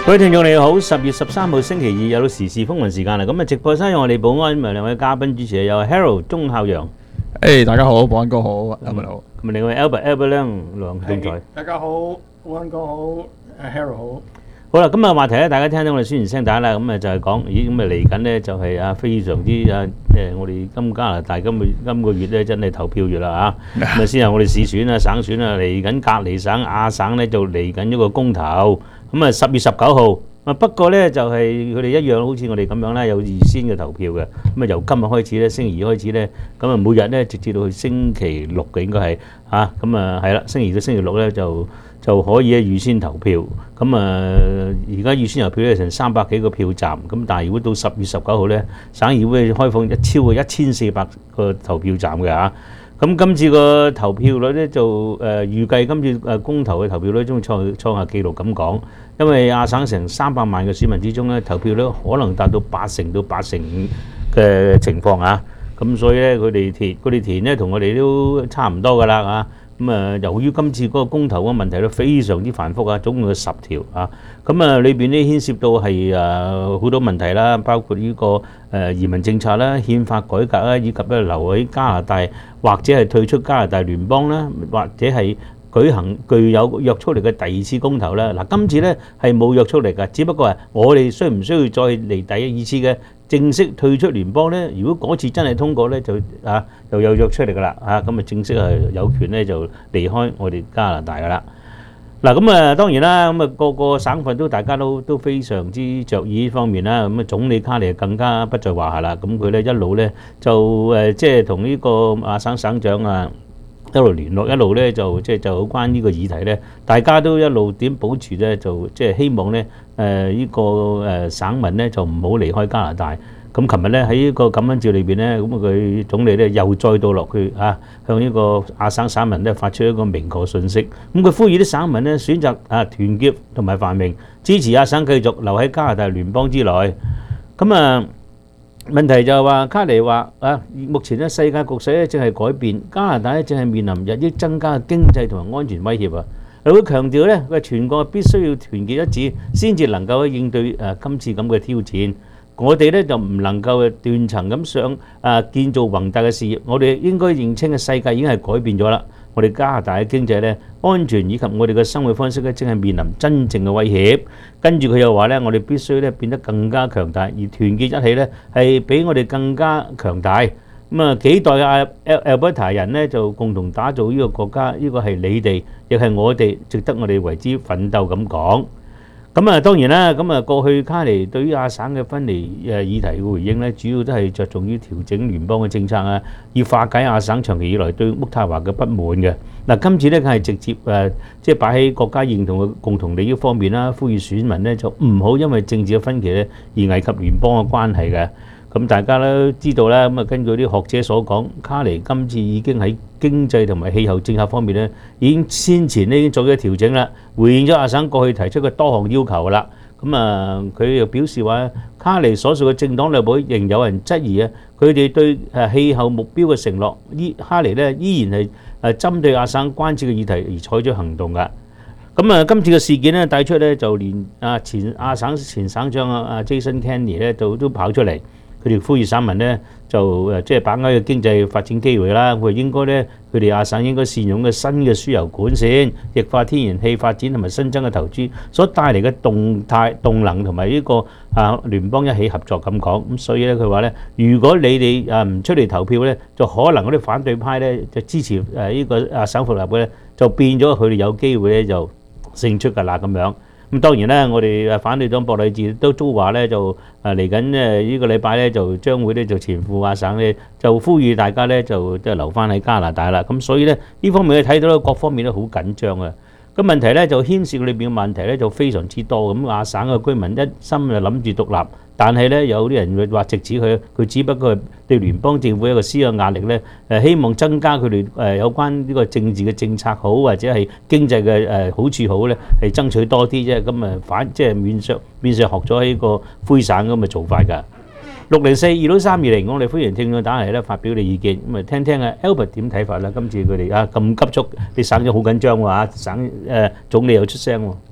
各位聽眾你好，10月13號星期二有到時事風雲時間啦。咁啊，直播室有我哋保安咪兩位嘉賓主持，有 Harold 鐘孝陽。 大家好，保安哥好，Albert 好。 咁啊，另外 Albert 梁仲才。 大家好，保安哥好，Harold 好。 好啦，今日話題咧，大家聽到我哋宣傳聲帶啦，咁啊就係講，咦咁啊嚟緊咧就係非常之我哋加拿大今個月咧真係投票月啦嚇，咁啊先係我哋市選啊、省選啊，嚟緊隔離省亞省咧就嚟緊一個公投，咁啊10月19號。不過咧就係佢哋一樣，好似我哋咁樣啦，有預先嘅投票嘅。咁啊由今日開始咧，星期二開始咧，咁啊每日咧直至到去星期六嘅應該係嚇，咁啊係啦，星期二到星期六咧就可以預先投票。咁啊而家預先投票咧成300幾個票站，咁但係如果到10月19號咧，省議會開放超過1400個投票站嘅嚇。咁今次個投票率咧就預計今次公投嘅投票率將會創下紀錄咁講，因為亞省成300萬嘅選民之中咧，投票率可能達到80%到85%嘅情況啊！咁所以咧佢哋填咧同我哋都差唔多噶啦啊！咁啊，由於今次嗰個公投嘅問題都非常之繁複啊，總共有10條啊，咁啊裏邊咧牽涉到係好多問題啦，包括呢個移民政策啦、憲法改革啦，以及咧留喺加拿大或者係退出加拿大聯邦啦，或者係舉行具有約束力嘅第二次公投啦。嗱，今次咧係冇約束力㗎，只不過係我哋需唔需要再嚟第二次嘅正式退出聯邦咧？如果嗰次真係通過咧，就又有約出嚟㗎啦咁啊正式係有權咧就離開我哋加拿大㗎啦。嗱咁啊當然啦，咁啊個個省份大家都非常之着意呢方面啦。咁啊總理卡尼更加不在話下啦。咁佢咧一路咧就即係同呢個亞省省長一路聯絡，一路咧就有關呢個議題咧，大家都一路點保持咧，就即係希望咧呢個省民咧就唔好離開加拿大。咁琴日咧喺呢個感恩節裏邊咧，咁佢總理咧又再度落去向呢個亞省省民咧發出一個明確訊息。咁佢呼籲啲省民咧選擇團結同埋繁榮，支持亞省繼續留喺加拿大聯邦之內。咁問題就係話卡尼話目前咧世界局勢咧正係改變，加拿大咧正係面臨日益增加嘅經濟同埋安全威脅啊！佢強調咧，佢全國必須要團結一致，先至能夠應對今次咁嘅挑戰。我哋咧就唔能夠斷層咁想建造宏大嘅事業，我哋應該認清嘅世界已經係改變咗啦。我哋加拿大嘅經濟咧、安全以及我哋嘅生活方式咧，正係面臨真正嘅威脅。跟住佢又話咧，我哋必須咧變得更加強大，而團結一起咧係比我哋更加強大。幾代嘅Alberta人咧就共同打造呢個國家，呢個係你哋，亦係我哋，值得我哋為之奮鬥咁講。當然啦，過去卡尼對於亞省嘅分離議題嘅回應咧，主要都係着重於調整聯邦嘅政策要化解亞省長期以來對渥太華嘅不滿嘅。今次咧係直接即係擺喺國家認同嘅共同利益方面啦，呼籲選民咧就唔好因為政治嘅分歧咧而危及聯邦嘅關係嘅。大家都知道啦，根據啲學者所講，卡尼今次已經喺經濟同埋氣候政策方面咧，已經先前咧已經做咗調整啦，回應咗亞省過去提出嘅多項要求啦。佢又表示話，卡尼所屬嘅政黨內部仍有人質疑佢哋對氣候目標嘅承諾，卡尼咧依然係針對亞省關切嘅議題而採取行動㗎。今次嘅事件咧帶出咧，就連前亞省前省長Jason Kenney 咧都跑出嚟。佢哋呼籲省民咧就即係把握嘅經濟發展機會啦。佢應該咧，佢哋亞省應該善用嘅新嘅輸油管線、液化天然氣發展同埋新增嘅投資所帶嚟嘅動能同埋呢個聯邦一起合作咁講。咁所以咧，佢話咧，如果你哋唔出嚟投票咧，就可能嗰啲反對派咧就支持呢個省復立嘅咧，就變咗佢哋有機會咧就勝出㗎啦咁樣。當然啦，我哋反對黨博禮治都話咧，就嚟緊呢個禮拜咧就將會咧就前赴亞省咧，就呼籲大家咧就留翻喺加拿大啦。咁所以咧呢方面你睇到各方面都好緊張啊。咁問題咧就牽涉裏邊嘅問題咧就非常之多。咁亞省嘅居民一心就諗住獨立，但係咧有啲人會話直指佢只不過係對聯邦政府一個施加壓力咧，希望增加佢哋有關呢個政治嘅政策好或者係經濟嘅好處好咧，係爭取多啲啫。咁即係面上學咗呢個灰省咁嘅做法㗎。604-26320，我哋歡迎聽眾打嚟咧發表你意見，咁聽聽Albert 點睇法啦。今次佢哋咁急促，啲省長好緊張喎，省總理又出聲喎。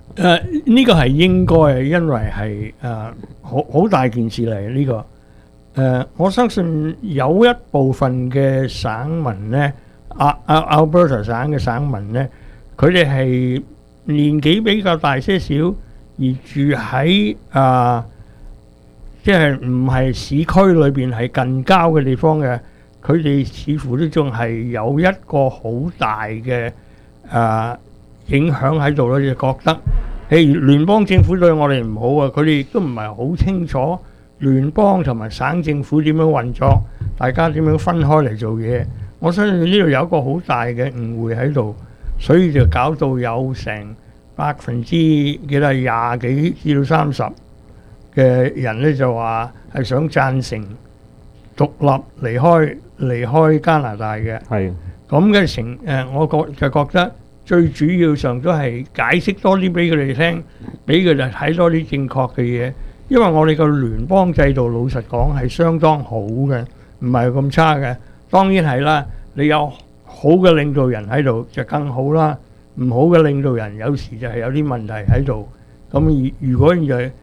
呢個係應該嘅，因為係好大件事嚟呢個。我相信有一部分嘅省民咧，Alberta 省嘅省民咧，佢哋係年紀比較大些少，而住喺即係唔係市區裏邊係近郊嘅地方嘅，佢哋似乎都仲係有一個好大嘅影響喺度咯，就覺得聯邦政府對我哋唔好啊，佢哋亦都唔係好清楚聯邦同埋省政府點樣運作，大家點樣分開嚟做嘢。我相信呢度有一個好大嘅誤會喺度，所以就搞到有成20%幾廿幾至到30%嘅人咧就話係想贊成獨立離開加拿大嘅。係咁嘅我就覺得最主要上都係解釋多啲俾佢哋聽，俾佢哋睇多啲正確嘅嘢。因為我哋個聯邦制度老實講係相當好嘅，唔係咁差嘅。當然係啦，你有好嘅領導人喺度就更好啦，唔好嘅領導人有時就係有啲問題喺度。咁如果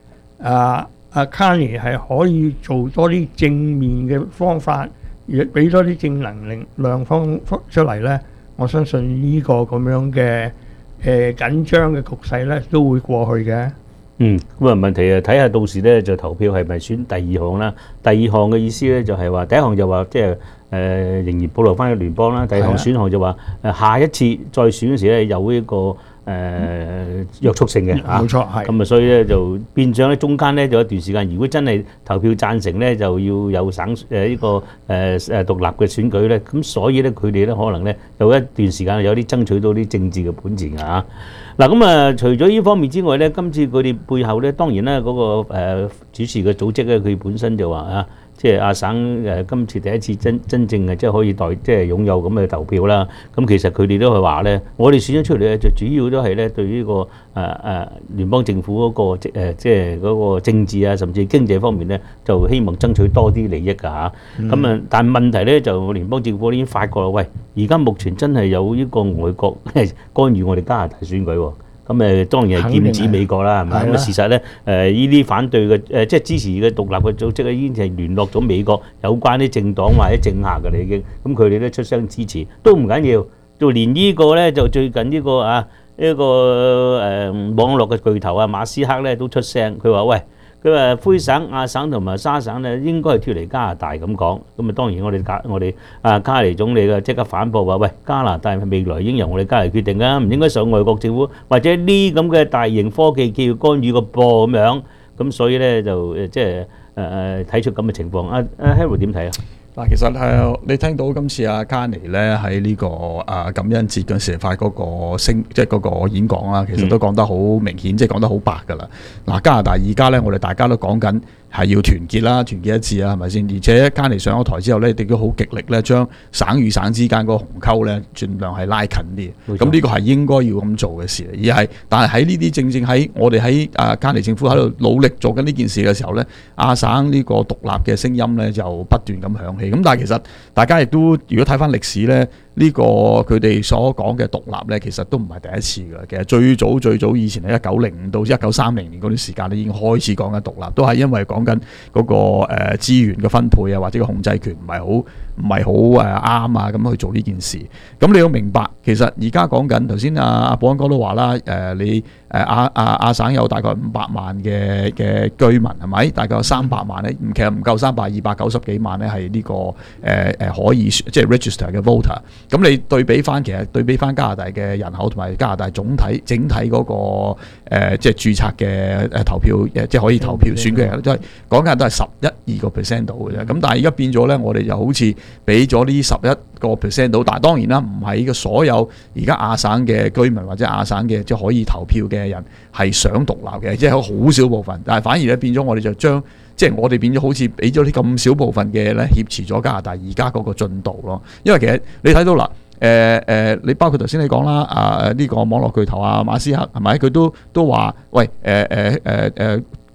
Carney 係可以做多啲正面嘅方法，俾多啲正能量方出嚟呢，我相信呢個咁樣嘅緊張嘅局勢呢都會過去嘅。 咁問題睇下到時咧就投票係咪選第二項啦？第二項嘅意思咧就係話，第一項就話即係仍然保留翻個聯邦啦。第二項選項就話下一次再選嗰時咧有呢個約束性嘅冇錯係。咁所以咧就變相咧中間咧就有一段時間，如果真係投票贊成咧，就要有省呢個獨立嘅選舉咧。咁所以咧佢哋咧可能咧有一段時間有啲爭取到啲政治嘅本錢啊。嗱除咗呢方面之外咧，今次佢哋背後咧，當然啦嗰個主持嘅組織咧，佢本身就話即係亞省今次第一次真正即係可以即係擁有咁嘅投票啦。咁其實佢哋都係話咧，我哋選咗出嚟咧，就主要都係咧對呢個聯邦政府嗰個即係嗰個政治啊，甚至經濟方面咧，就希望爭取多啲利益㗎嚇。咁但係問題咧就聯邦政府已經發覺啦，喂，而家目前真係有呢個外國干預我哋加拿大選舉喎。咁當然係劍指美國啦，係咪？咁事實咧，呢啲反對嘅即係支持嘅獨立嘅組織咧，已經係聯絡咗美國有關啲政黨或者政客嘅啦，已經。咁佢哋咧出聲支持都唔緊要，就連呢個咧就最近呢個網絡嘅巨頭馬斯克咧都出聲，佢話喂。佢話魁省、亞省同埋沙省咧應該係脫離加拿大咁講，咁當然我哋卡尼總理嘅即刻反駁話：喂，加拿大未來已經由我哋加嚟決定啦，唔應該受外國政府或者呢咁嘅大型科技企業干預個噃咁樣，咁所以咧就即係睇出咁嘅情況。Harold 點睇啊？ 嗱，其實你聽到今次Carney咧喺呢個感恩節嗰時發嗰個即係嗰個演講啦，其實都講得好明顯，即係講得好白㗎啦。嗱，加拿大而家咧，我哋大家都講緊係要團結啦，團結一致啦，係咪先？而且Carney上咗台之後咧，亦都好極力咧，將省與省之間嗰個鴻溝咧，盡量係拉近啲。咁呢個係應該要咁做嘅事，但係喺呢啲正喺我哋喺Carney政府喺度努力做緊呢件事嘅時候咧，亞省呢個獨立嘅聲音咧就不斷咁響起。咁但係其實大家亦都如果睇翻歷史咧，呢個佢哋所講嘅獨立咧，其實都唔係第一次㗎。其實最早以前喺1905到1930年嗰段時間咧，已經開始講緊獨立，都係因為講緊嗰個資源嘅分配啊，或者個控制權唔係好啱啊，咁去做呢件事。咁你要明白，其實而家講緊頭先阿保安哥都話啦，你亞省有大概500萬嘅居民係咪？大概有300萬咧，其實唔夠300 290幾萬咧係呢個可以即係 register 嘅 voter。咁你對比翻加拿大嘅人口同埋加拿大整體嗰個即係註冊嘅投票即係可以投票選舉人，都係講緊都係11-2% 到嘅啫。咁但係而家變咗咧，我哋就好似俾咗呢11% 到，但係當然啦，唔係個所有而家亞省嘅居民或者亞省嘅即係可以投票嘅人係想獨立嘅，即係好少部分。但係反而咧變咗我哋就將即係我哋變咗好似俾咗啲咁少部分嘅咧挾持咗加拿大而家嗰個進度咯。因為其實你睇到啦，你包括頭先你講啦，呢個網絡巨頭馬斯克係咪？佢都話喂，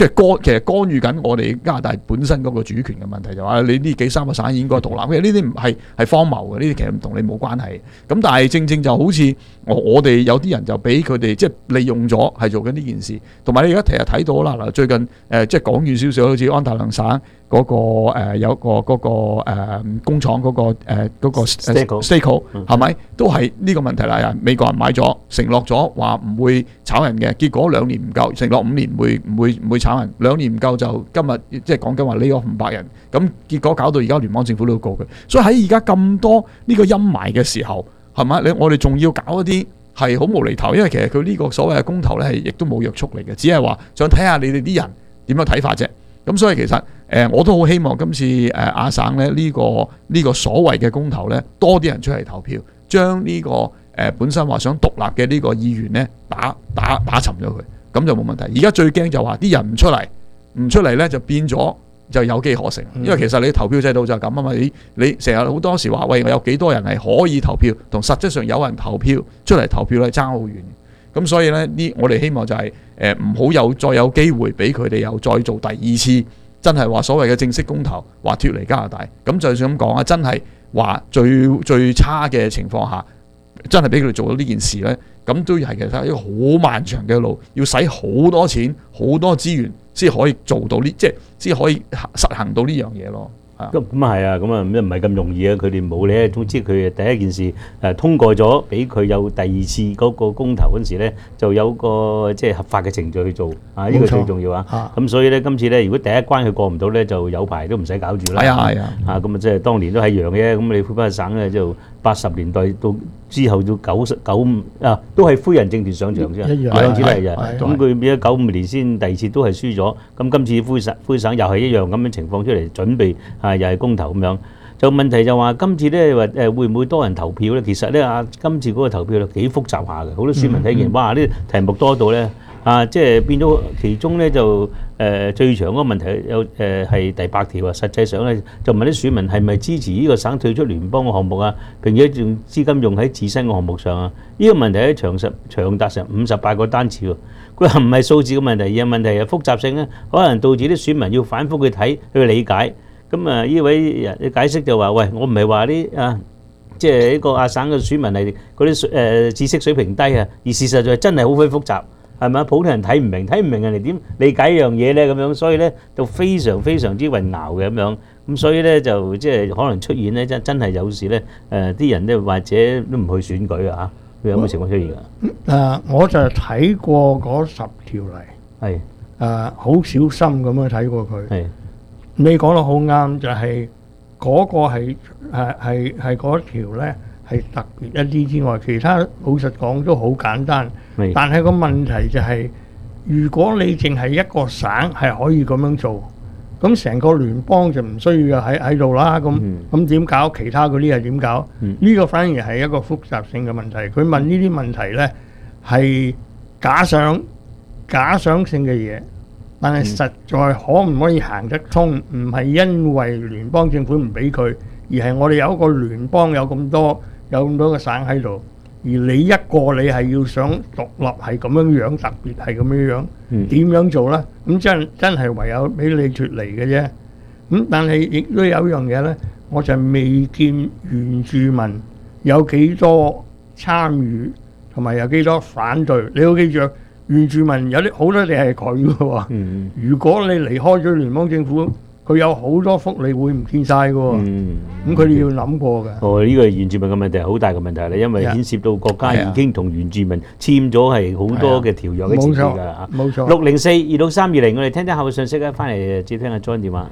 其實干預緊我哋加拿大本身嗰個主權嘅問題，就話你呢3個省應該獨立，因為呢啲唔係荒謬嘅，呢啲其實唔同你冇關係。咁但係正就好似我哋有啲人就俾佢哋即係利用咗，係做緊呢件事。同埋你而家其實睇到啦，嗱最近即係講遠少少，好似安大略省嗰個有個嗰個工廠嗰個 Stako 係咪都係呢個問題啦？美國人買咗，承諾咗話唔會炒人嘅，結果2年唔夠，承諾5年唔會炒人，2年唔夠就今日即係講緊話lay off500人，咁結果搞到而家聯邦政府都要告佢。所以喺而家咁多呢個陰霾嘅時候，係咪？我哋仲要搞一啲係好無厘頭，因為其實佢呢個所謂嘅公投咧係亦都冇約束力嘅，只係話想睇下你哋啲人點樣睇法啫。咁所以其實我都好希望今次亞省咧呢個所謂嘅公投咧多啲人出嚟投票，將呢個本身話想獨立嘅呢個意願咧打沉咗佢，咁就冇問題。而家最驚就話啲人唔出嚟咧就變咗就有機可乘，因為其實你投票制度就係咁啊嘛。你成日好多時話喂，我有幾多人係可以投票，同實質上有人投票出嚟投票咧爭好遠。咁所以咧我哋希望就係唔好再有機會俾佢哋又再做第二次真係話所謂嘅正式公投話脫離加拿大。咁就算咁講啊，真係話最差嘅情況下，真係俾佢哋做到呢件事咧，咁都係其實一個好漫長嘅路，要使好多錢好多資源先可以做到即係先可以實行到呢樣嘢咯。 咁係啊，咁啊唔係咁容易啊！佢哋冇咧，總之佢第一件事通過咗，俾佢有第二次嗰個公投嗰陣時咧，就有個即係合法嘅程序去做啊！呢個最重要啊！咁所以咧，今次咧，如果第一關佢過唔到咧，就有排都唔使搞住啦。係啊！咁啊，即係當年都係一樣嘅。咁你魁北克省咧就80年代到之後到95啊，都係灰人政權上場啫，兩次都係嘅。咁佢變咗95年先第二次都係輸咗。咁今次灰省又係一樣咁樣情況出嚟，準備又係公投咁樣。就問題就話今次咧話會唔會多人投票咧？其實咧今次嗰個投票咧幾複雜下嘅，好多選民睇見哇啲題目多到咧即係變咗其中咧就最長嗰個問題有係第8條啊。實際上咧就問啲選民係咪支持呢個省退出聯邦嘅項目啊？並且用資金用喺自身嘅項目上啊？呢個問題咧長達成58個單詞喎。佢話唔係數字嘅問題，而係問題係複雜性咧，可能導致啲選民要反覆去睇去理解。咁呢位人解釋就話：喂，我唔係話啲即係呢個亞省嘅選民係嗰啲知識水平低啊，而事實上真係好鬼複雜，係咪？普通人睇唔明人哋點理解一樣嘢咧？咁樣，所以咧就非常非常之混淆嘅咁樣。咁所以咧就即係可能出現咧真係有時咧啲人咧或者都唔去選舉啊嚇，有冇情況出現㗎？ 我就睇過嗰10條例，係好小心咁樣睇過佢。係。你講得好啱，就係嗰個係嗰條咧係特別一啲之外，其他老實講都好簡單。但係個問題就係，如果你淨係一個省係可以咁樣做，咁成個聯邦就唔需要喺度啦。咁點搞？其他嗰啲係點搞？呢個反而係一個複雜性嘅問題。佢問呢啲問題咧係假想性嘅嘢。但係實在可唔可以行得通？唔係因為聯邦政府唔俾佢，而係我哋有一個聯邦有咁多個省喺度，而你一個你係要想獨立係咁樣，特別係咁樣，點樣做呢？咁真係唯有俾你脫離嘅啫。咁但係亦都有一樣嘢呢，我就未見原住民有幾多參與，同埋有幾多反對。你要記住。原住民有啲好多地係佢嘅喎，如果你離開咗聯邦政府，佢有好多福利會唔見晒嘅喎，咁佢哋要諗過嘅。呢個原住民嘅問題係好大嘅問題啦，因為牽涉到國家已經同原住民簽咗係好多嘅條約嘅前提㗎啦嚇。冇錯。604-26320，我哋聽下個信息啊，翻嚟接聽阿 John 電話。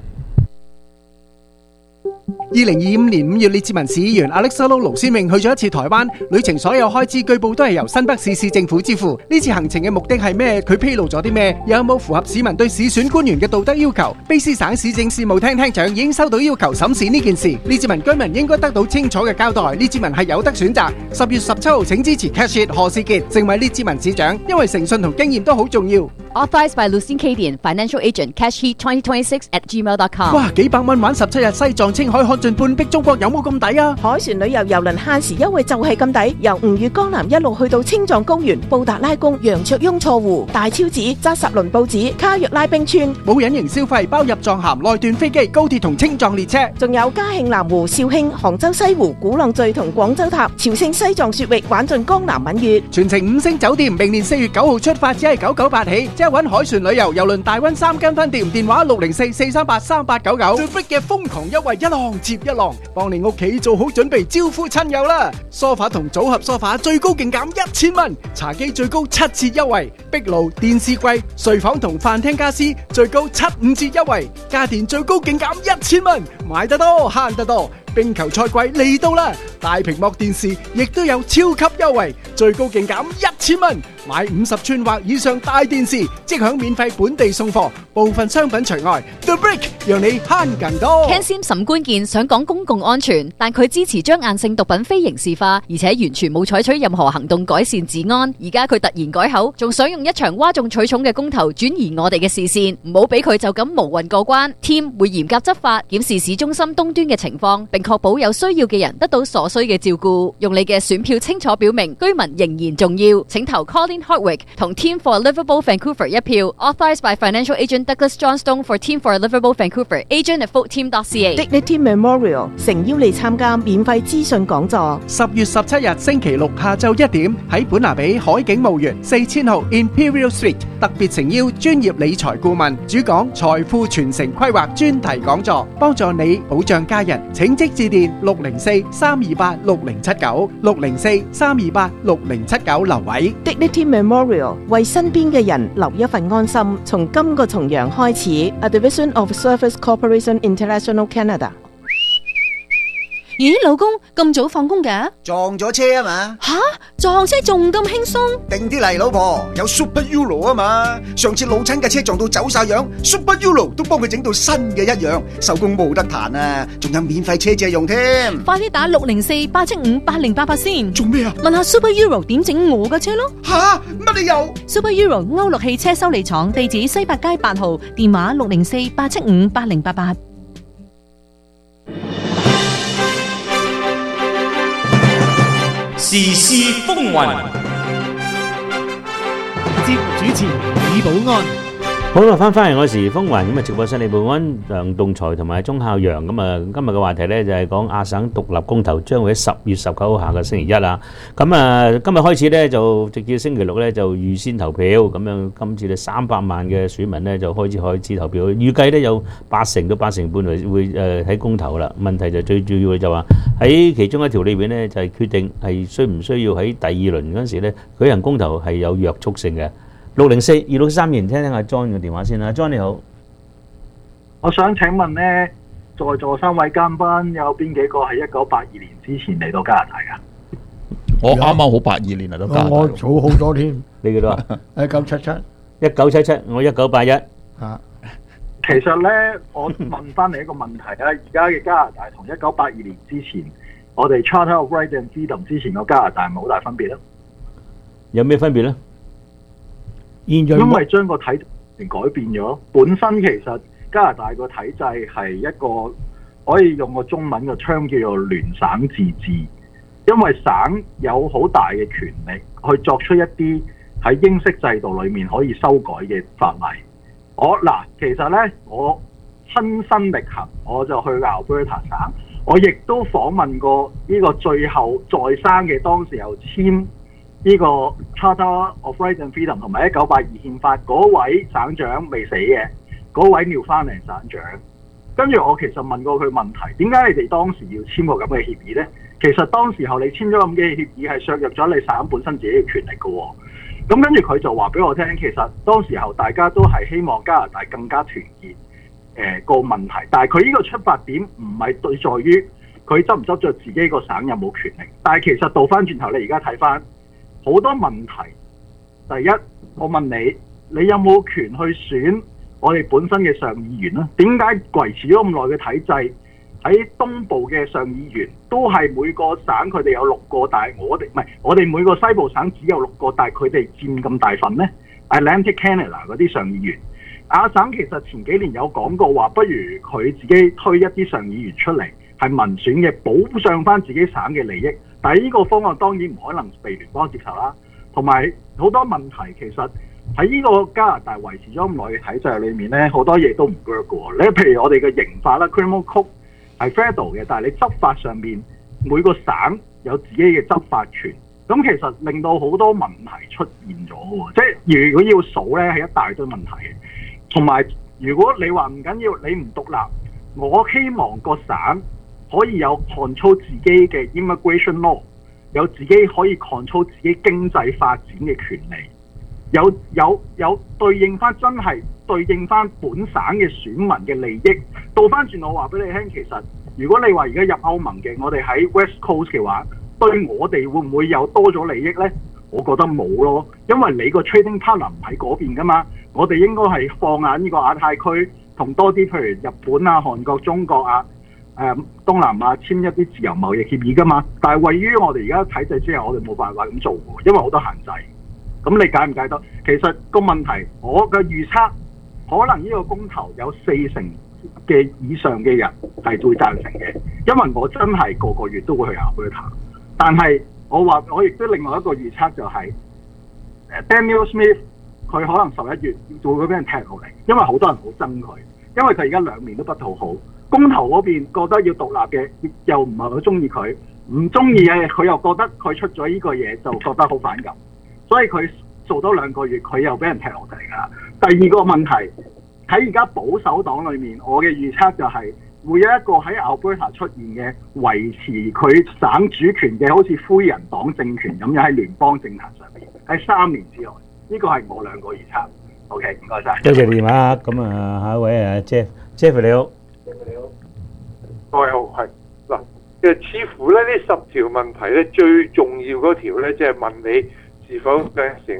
2025年5月，列治文市議員 Alexander 盧先榮去咗一次台灣，旅程所有開支據報都係由新北市市政府支付。呢次行程嘅目的係咩？佢披露咗啲咩？有冇符合市民對市選官員嘅道德要求？卑詩省市政事務廳廳長已經收到要求審視呢件事，列治文居民應該得到清楚嘅交代。列治文係有得選擇。10月17號請支持 Cash It 何士傑成為列治文市長，因為誠信同經驗都好重要。 Authorized by Lucien Cadian, Financial Agent, cashheat2026@gmail.com。 哇，幾百蚊玩17日西藏青海看盡半壁中國，有冇咁抵啊？ 海船旅遊郵輪限時優惠就係咁抵，由吳越江南一路去到青藏高原、布達拉宮、羊卓雍錯湖、大昭寺、扎什倫布寺、卡約拉冰川， 冇隱形消費，包入藏函、內段飛機、高鐵同青藏列車， 仲有嘉慶南湖、肇慶、杭州西湖、鼓浪嶼同廣州塔、朝聖西藏雪域，玩盡江南閩粵， 全程5星酒店，明年4月9號出發，只係998起，即係揾海船旅遊郵輪大溫3間分店，電話604-438-3899。最 big 嘅瘋狂優惠一浪接一浪，幫你屋企做好準備招呼親友啦！梳化同組合梳化最高勁減1000蚊，茶几最高7折優惠，壁爐、電視櫃、睡房同飯廳家私最高75折優惠，家電最高勁減1000蚊，買得多慳得多。冰球賽季嚟到啦！大屏幕電視亦都有超級優惠，最高勁減1000蚊，買50寸或以上大電視即享免費本地送貨，部分商品除外。The Brick 讓你慳更多。 Ken Sim 沈官健想講公共安全，但佢支持將硬性毒品非刑事化，而且完全冇採取任何行動改善治安。而家佢突然改口，仲想用一場嘩眾取寵嘅公投轉移我哋嘅視線，唔好俾佢就咁無運過關。Team 會嚴格執法，檢視市中心東端嘅情況，並確保有需要嘅人得到所需嘅照顧。用你嘅選票清楚表明居民仍然重要，請投 Colin Hardwick 同 Team for Livable Vancouver 一票。Authorized by Financial Agent Douglas Johnstone for Team for Livable Vancouver, agent at voteteam.ca。 Dignity Memorial 誠邀你參加免費資訊講座。 10月17日星期六下晝1點喺本拿比海景墓園4000號 Imperial Street， 特別誠邀專業理財顧問主講財富傳承規劃專題講座，幫助你保障家人。請即致電604-328-6079 604-328-6079留位。 Dignity Memorial 為身邊嘅人留一份安心，從今個重陽開始。A Division of Service Corporation International Canada。 咦，老公咁早放工㗎？ 撞咗車啊嘛！ 吓，撞車仲咁輕鬆？ 定啲嚟，老婆，有 Super Euro 啊嘛！上次老親嘅車撞到走晒樣 ，Super Euro 都幫佢整到新嘅一樣，收工冇得彈啊！仲有免費車借用添。 快啲打604-875-8088先。 做咩啊？ 問下 Super Euro 點整我嘅車咯。 吓，乜你又 ？Super Euro 歐陸汽車修理廠，地址西八街8號，電話604-875-8088。 時事風雲， 節目主持李寶安。 好啦，翻嚟我時風雲咁啊！直播室李寶安、梁棟才同埋鐘孝陽咁啊！今日嘅話題咧就係講亞省獨立公投將會喺10月19號下個星期一啦。咁啊，今日開始咧就直至星期六咧就預先投票，咁樣今次咧300萬嘅選民咧就開始投票，預計咧有80%到8成半會喺公投啦。問題就最主要嘅就話喺其中一條裏邊咧就係決定係需唔需要喺第二輪嗰陣時咧舉行公投係有約束性嘅。604-263聽聽阿 John 嘅電話先啦。John 你好， 我想請問呢，在座3位嘉賓有邊幾個係1982年之前嚟到加拿大㗎？ 我啱啱好82年嚟到加拿大， 我早好多添。 你幾多啊 ？1977。 1977，我1981。 其實呢，我問翻你一個問題啦，而家嘅加拿大同1982年之前，我哋 Charter of Rights and Freedom 之前個加拿大係咪好大分別咧？ 有咩分別咧？ 因為將個體制改變咗，本身其實加拿大個體制係一個可以用個中文嘅 term 叫做聯省自治，因為省有好大嘅權力去作出一啲喺英式制度裏面可以修改嘅法例。其實呢，我親身力行，我就去 Alberta 省，我亦都訪問過呢個最後在生嘅當時又簽呢個 Charter of Rights and Freedom 同埋1982憲法嗰位省長未死嘅，嗰位Newfoundland省長。跟住我其實問過佢問題，點解你哋當時要簽個咁嘅協議呢？其實當時候你簽咗咁嘅協議係削弱咗你省本身自己嘅權力嘅喎。咁跟住佢就話俾我聽，其實當時候大家都係希望加拿大更加團結個問題，但係佢呢個出發點唔係對在於佢執唔執着自己個省有冇權力，但係其實倒翻轉頭，你而家睇翻好多問題。第一，我問你，你有冇權去選我哋本身嘅上議員呢？點解維持咗咁耐嘅體制，喺東部嘅上議員都係每個省佢哋有6個，但係我哋每個西部省只有6個，但係佢哋佔咁大份呢？ Atlantic Canada 嗰啲上議員。亞省其實前幾年有講過話，不如佢自己推一啲上議員出嚟，係民選嘅，保障翻自己省嘅利益。但係呢個方案當然唔可能被聯邦接受啦。同埋好多問題其實喺呢個加拿大維持咗咁耐嘅體制裏面咧，好多嘢都唔 work 嘅。你譬如我哋嘅刑法啦 ，criminal code 係 federal 嘅，但係你執法上面每個省有自己嘅執法權。咁其實令到好多問題出現咗喎，即係如果要數咧係一大堆問題嘅。同埋如果你話唔緊要，你唔獨立，我希望個省可以有 control 自己嘅 immigration law， 有自己可以 control 自己經濟發展嘅權利，有對應翻真係對應翻本省嘅選民嘅利益。倒翻轉我話俾你聽，其實如果你話而家入歐盟嘅，我哋喺 West Coast 嘅話，對我哋會唔會有多咗利益呢？我覺得冇咯，因為你個 trading partner 唔喺嗰邊噶嘛，我哋應該係放眼呢個亞太區，同多啲譬如日本啊、韓國、中國啊、東南亞簽一啲自由貿易協議噶嘛。但係位於我哋而家體制之下，我哋冇辦法咁做喎，因為好多限制。咁你解唔解得？其實個問題，我嘅預測可能呢個公投有40%嘅以上嘅人係會贊成嘅，因為我真係個個月都會去Alberta。但係我亦都另外一個預測就係、Daniel Smith 佢可能11月會俾人踢落嚟，因為好多人好憎佢，因為佢而家兩面都不討好。公投嗰邊覺得要獨立嘅又唔係好中意佢，唔中意嘅佢又覺得佢出咗呢個嘢就覺得好反感，所以佢做多2個月佢又俾人踢落嚟㗎啦。第二個問題喺而家保守黨裏面，我嘅預測就係、會有一個喺 Alberta 出現嘅維持佢省主權嘅，好似灰人黨政權咁樣喺聯邦政壇上面，喺3年之內，呢個係我2個預測。OK， 唔該晒。 多謝電話。咁啊，下一位啊 Jeff 你好。 各位好，係嗱，其實似乎咧呢10條問題咧最重要嗰條咧，即係問你是否變成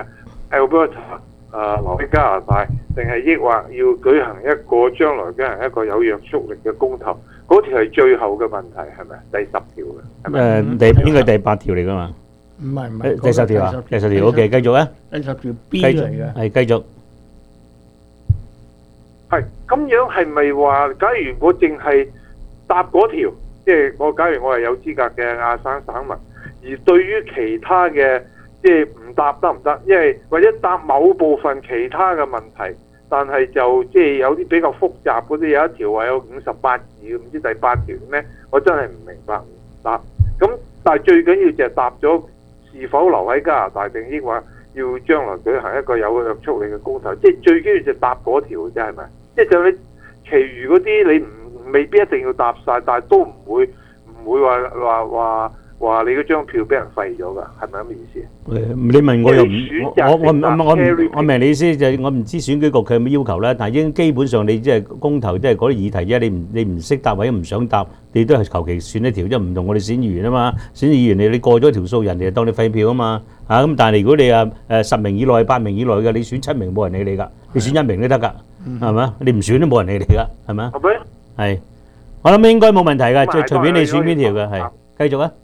Alberta 留喺加拿大，定係抑或要舉行一個將來舉行一個有約束力嘅公投？嗰條係最後嘅問題，係咪？第10條嘅，係咪？ 應該第8條嚟噶嘛？ 唔係， 第10條啊，第10條 OK， 繼續啊。 第10條 B 嚟嘅， 係繼續。 係咁樣係咪話？假如我淨係答嗰條，即係假如我係有資格嘅亞省省民，而對於其他嘅即係唔答得唔得？因為或者答某部分其他嘅問題，但係就即係有啲比較複雜嗰啲，有一條話有58字，唔知第8條咩？我真係唔明白唔答。咁但係最緊要就係答咗是否留喺加拿大，定抑或要將來舉行一個有約束力嘅公投？即係最緊要就答嗰條啫，係咪？即係就你其餘嗰啲你未必一定要答晒，但係都唔會話你嗰張票俾人廢咗㗎，係咪咁嘅意思？ 你問我又唔我明你意思，就係我唔知選舉局佢有咩要求啦。但係已經基本上你即係公投，即係嗰啲議題啫。你唔識答或者唔想答，你都係求其選一條，即係唔同我哋選議員啊嘛。選議員你過咗條數，人哋就當你廢票啊嘛。嚇咁，但係如果你10名以內、8名以內嘅，你選7名冇人理你㗎，你選1名都得㗎，係咪？你唔選都冇人理你㗎，係咪？係，我諗應該冇問題㗎，隨便你選邊條嘅，係繼續啊。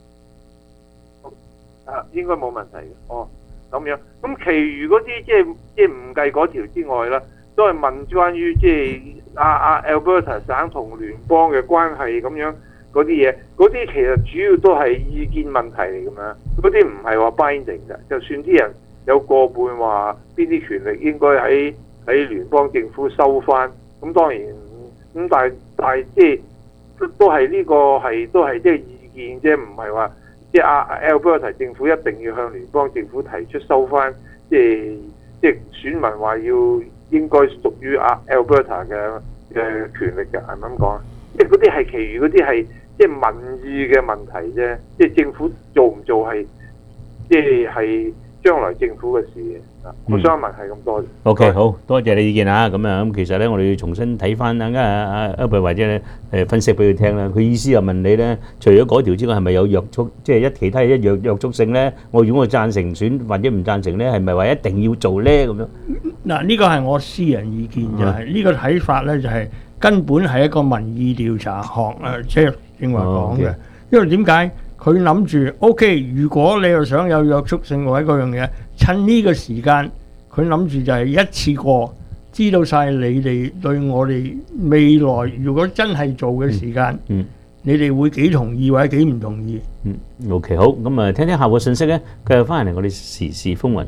應該冇問題嘅。哦，咁樣。咁其餘嗰啲即係唔計嗰條之外啦，都係問關於即係Alberta 省同聯邦嘅關係咁樣嗰啲嘢。嗰啲其實主要都係意見問題嚟㗎嘛。嗰啲唔係話 binding 嘅。就算啲人有過半話邊啲權力應該喺聯邦政府收翻，咁當然咁但係即係都係呢個係都係即係意見啫，唔係話。即係Alberta 政府一定要向聯邦政府提出收翻，即係選民話應該屬於Alberta 嘅權力嘅，係咪咁講啊？即係嗰啲係其餘嗰啲係即係民意嘅問題啫，即係政府做唔做係即係將來政府嘅事嘅。我想問係咁多。 OK， 好多謝你意見啊！咁其實咧，我哋要重新睇翻Albert或者分析俾佢聽啦。佢意思又問你咧，除咗嗰條之外，係咪有約束，即係其他一約束性咧？如果我贊成選或者唔贊成咧，係咪話一定要做咧？咁樣嗱，呢個係我私人意見，就係呢個睇法咧，就係根本係一個民意調查學即係正話講嘅。因為點解佢諗住 OK？如果你又想有約束性或者嗰樣嘢，趁呢個時間佢諗住就係一次過知道晒你哋對我哋未來如果真係做嘅時間，你哋會幾同意或者幾唔同意 ？OK， 好，咁啊，聽聽下個信息咧，繼續翻嚟我哋時事風雲。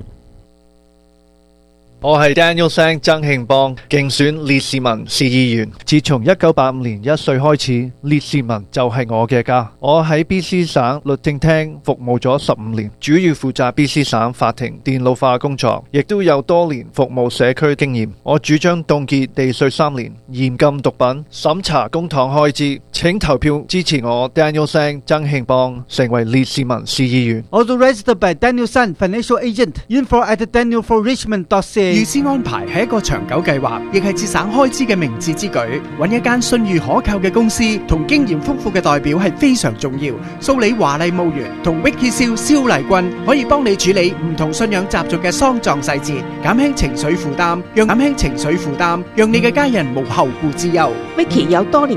我係 Daniel Sang 曾慶邦，競選列士文市議員。自從1985年1歲開始，列士文就係我嘅家。我喺 BC 省律政廳服務咗15年，主要負責 BC 省法庭電腦化工作，亦都有多年服務社區經驗。我主張凍結地稅3年，嚴禁毒品，審查公帑開支。請投票支持我 Daniel Sang 曾慶邦成為列士文市議員。 Authorized by Daniel Sang Financial Agent. Info at danielforrichmond.ca。 預先安排係一個長久計劃，亦係節省開支嘅明智之舉。揾一間信譽可靠嘅公司同經驗豐富嘅代表係非常重要。蘇里華麗墓園同 Vicky 蕭麗君可以幫你處理唔同信仰習俗嘅喪葬細節，減輕情緒負擔，讓你嘅家人無後顧之憂。 Vicky 有多年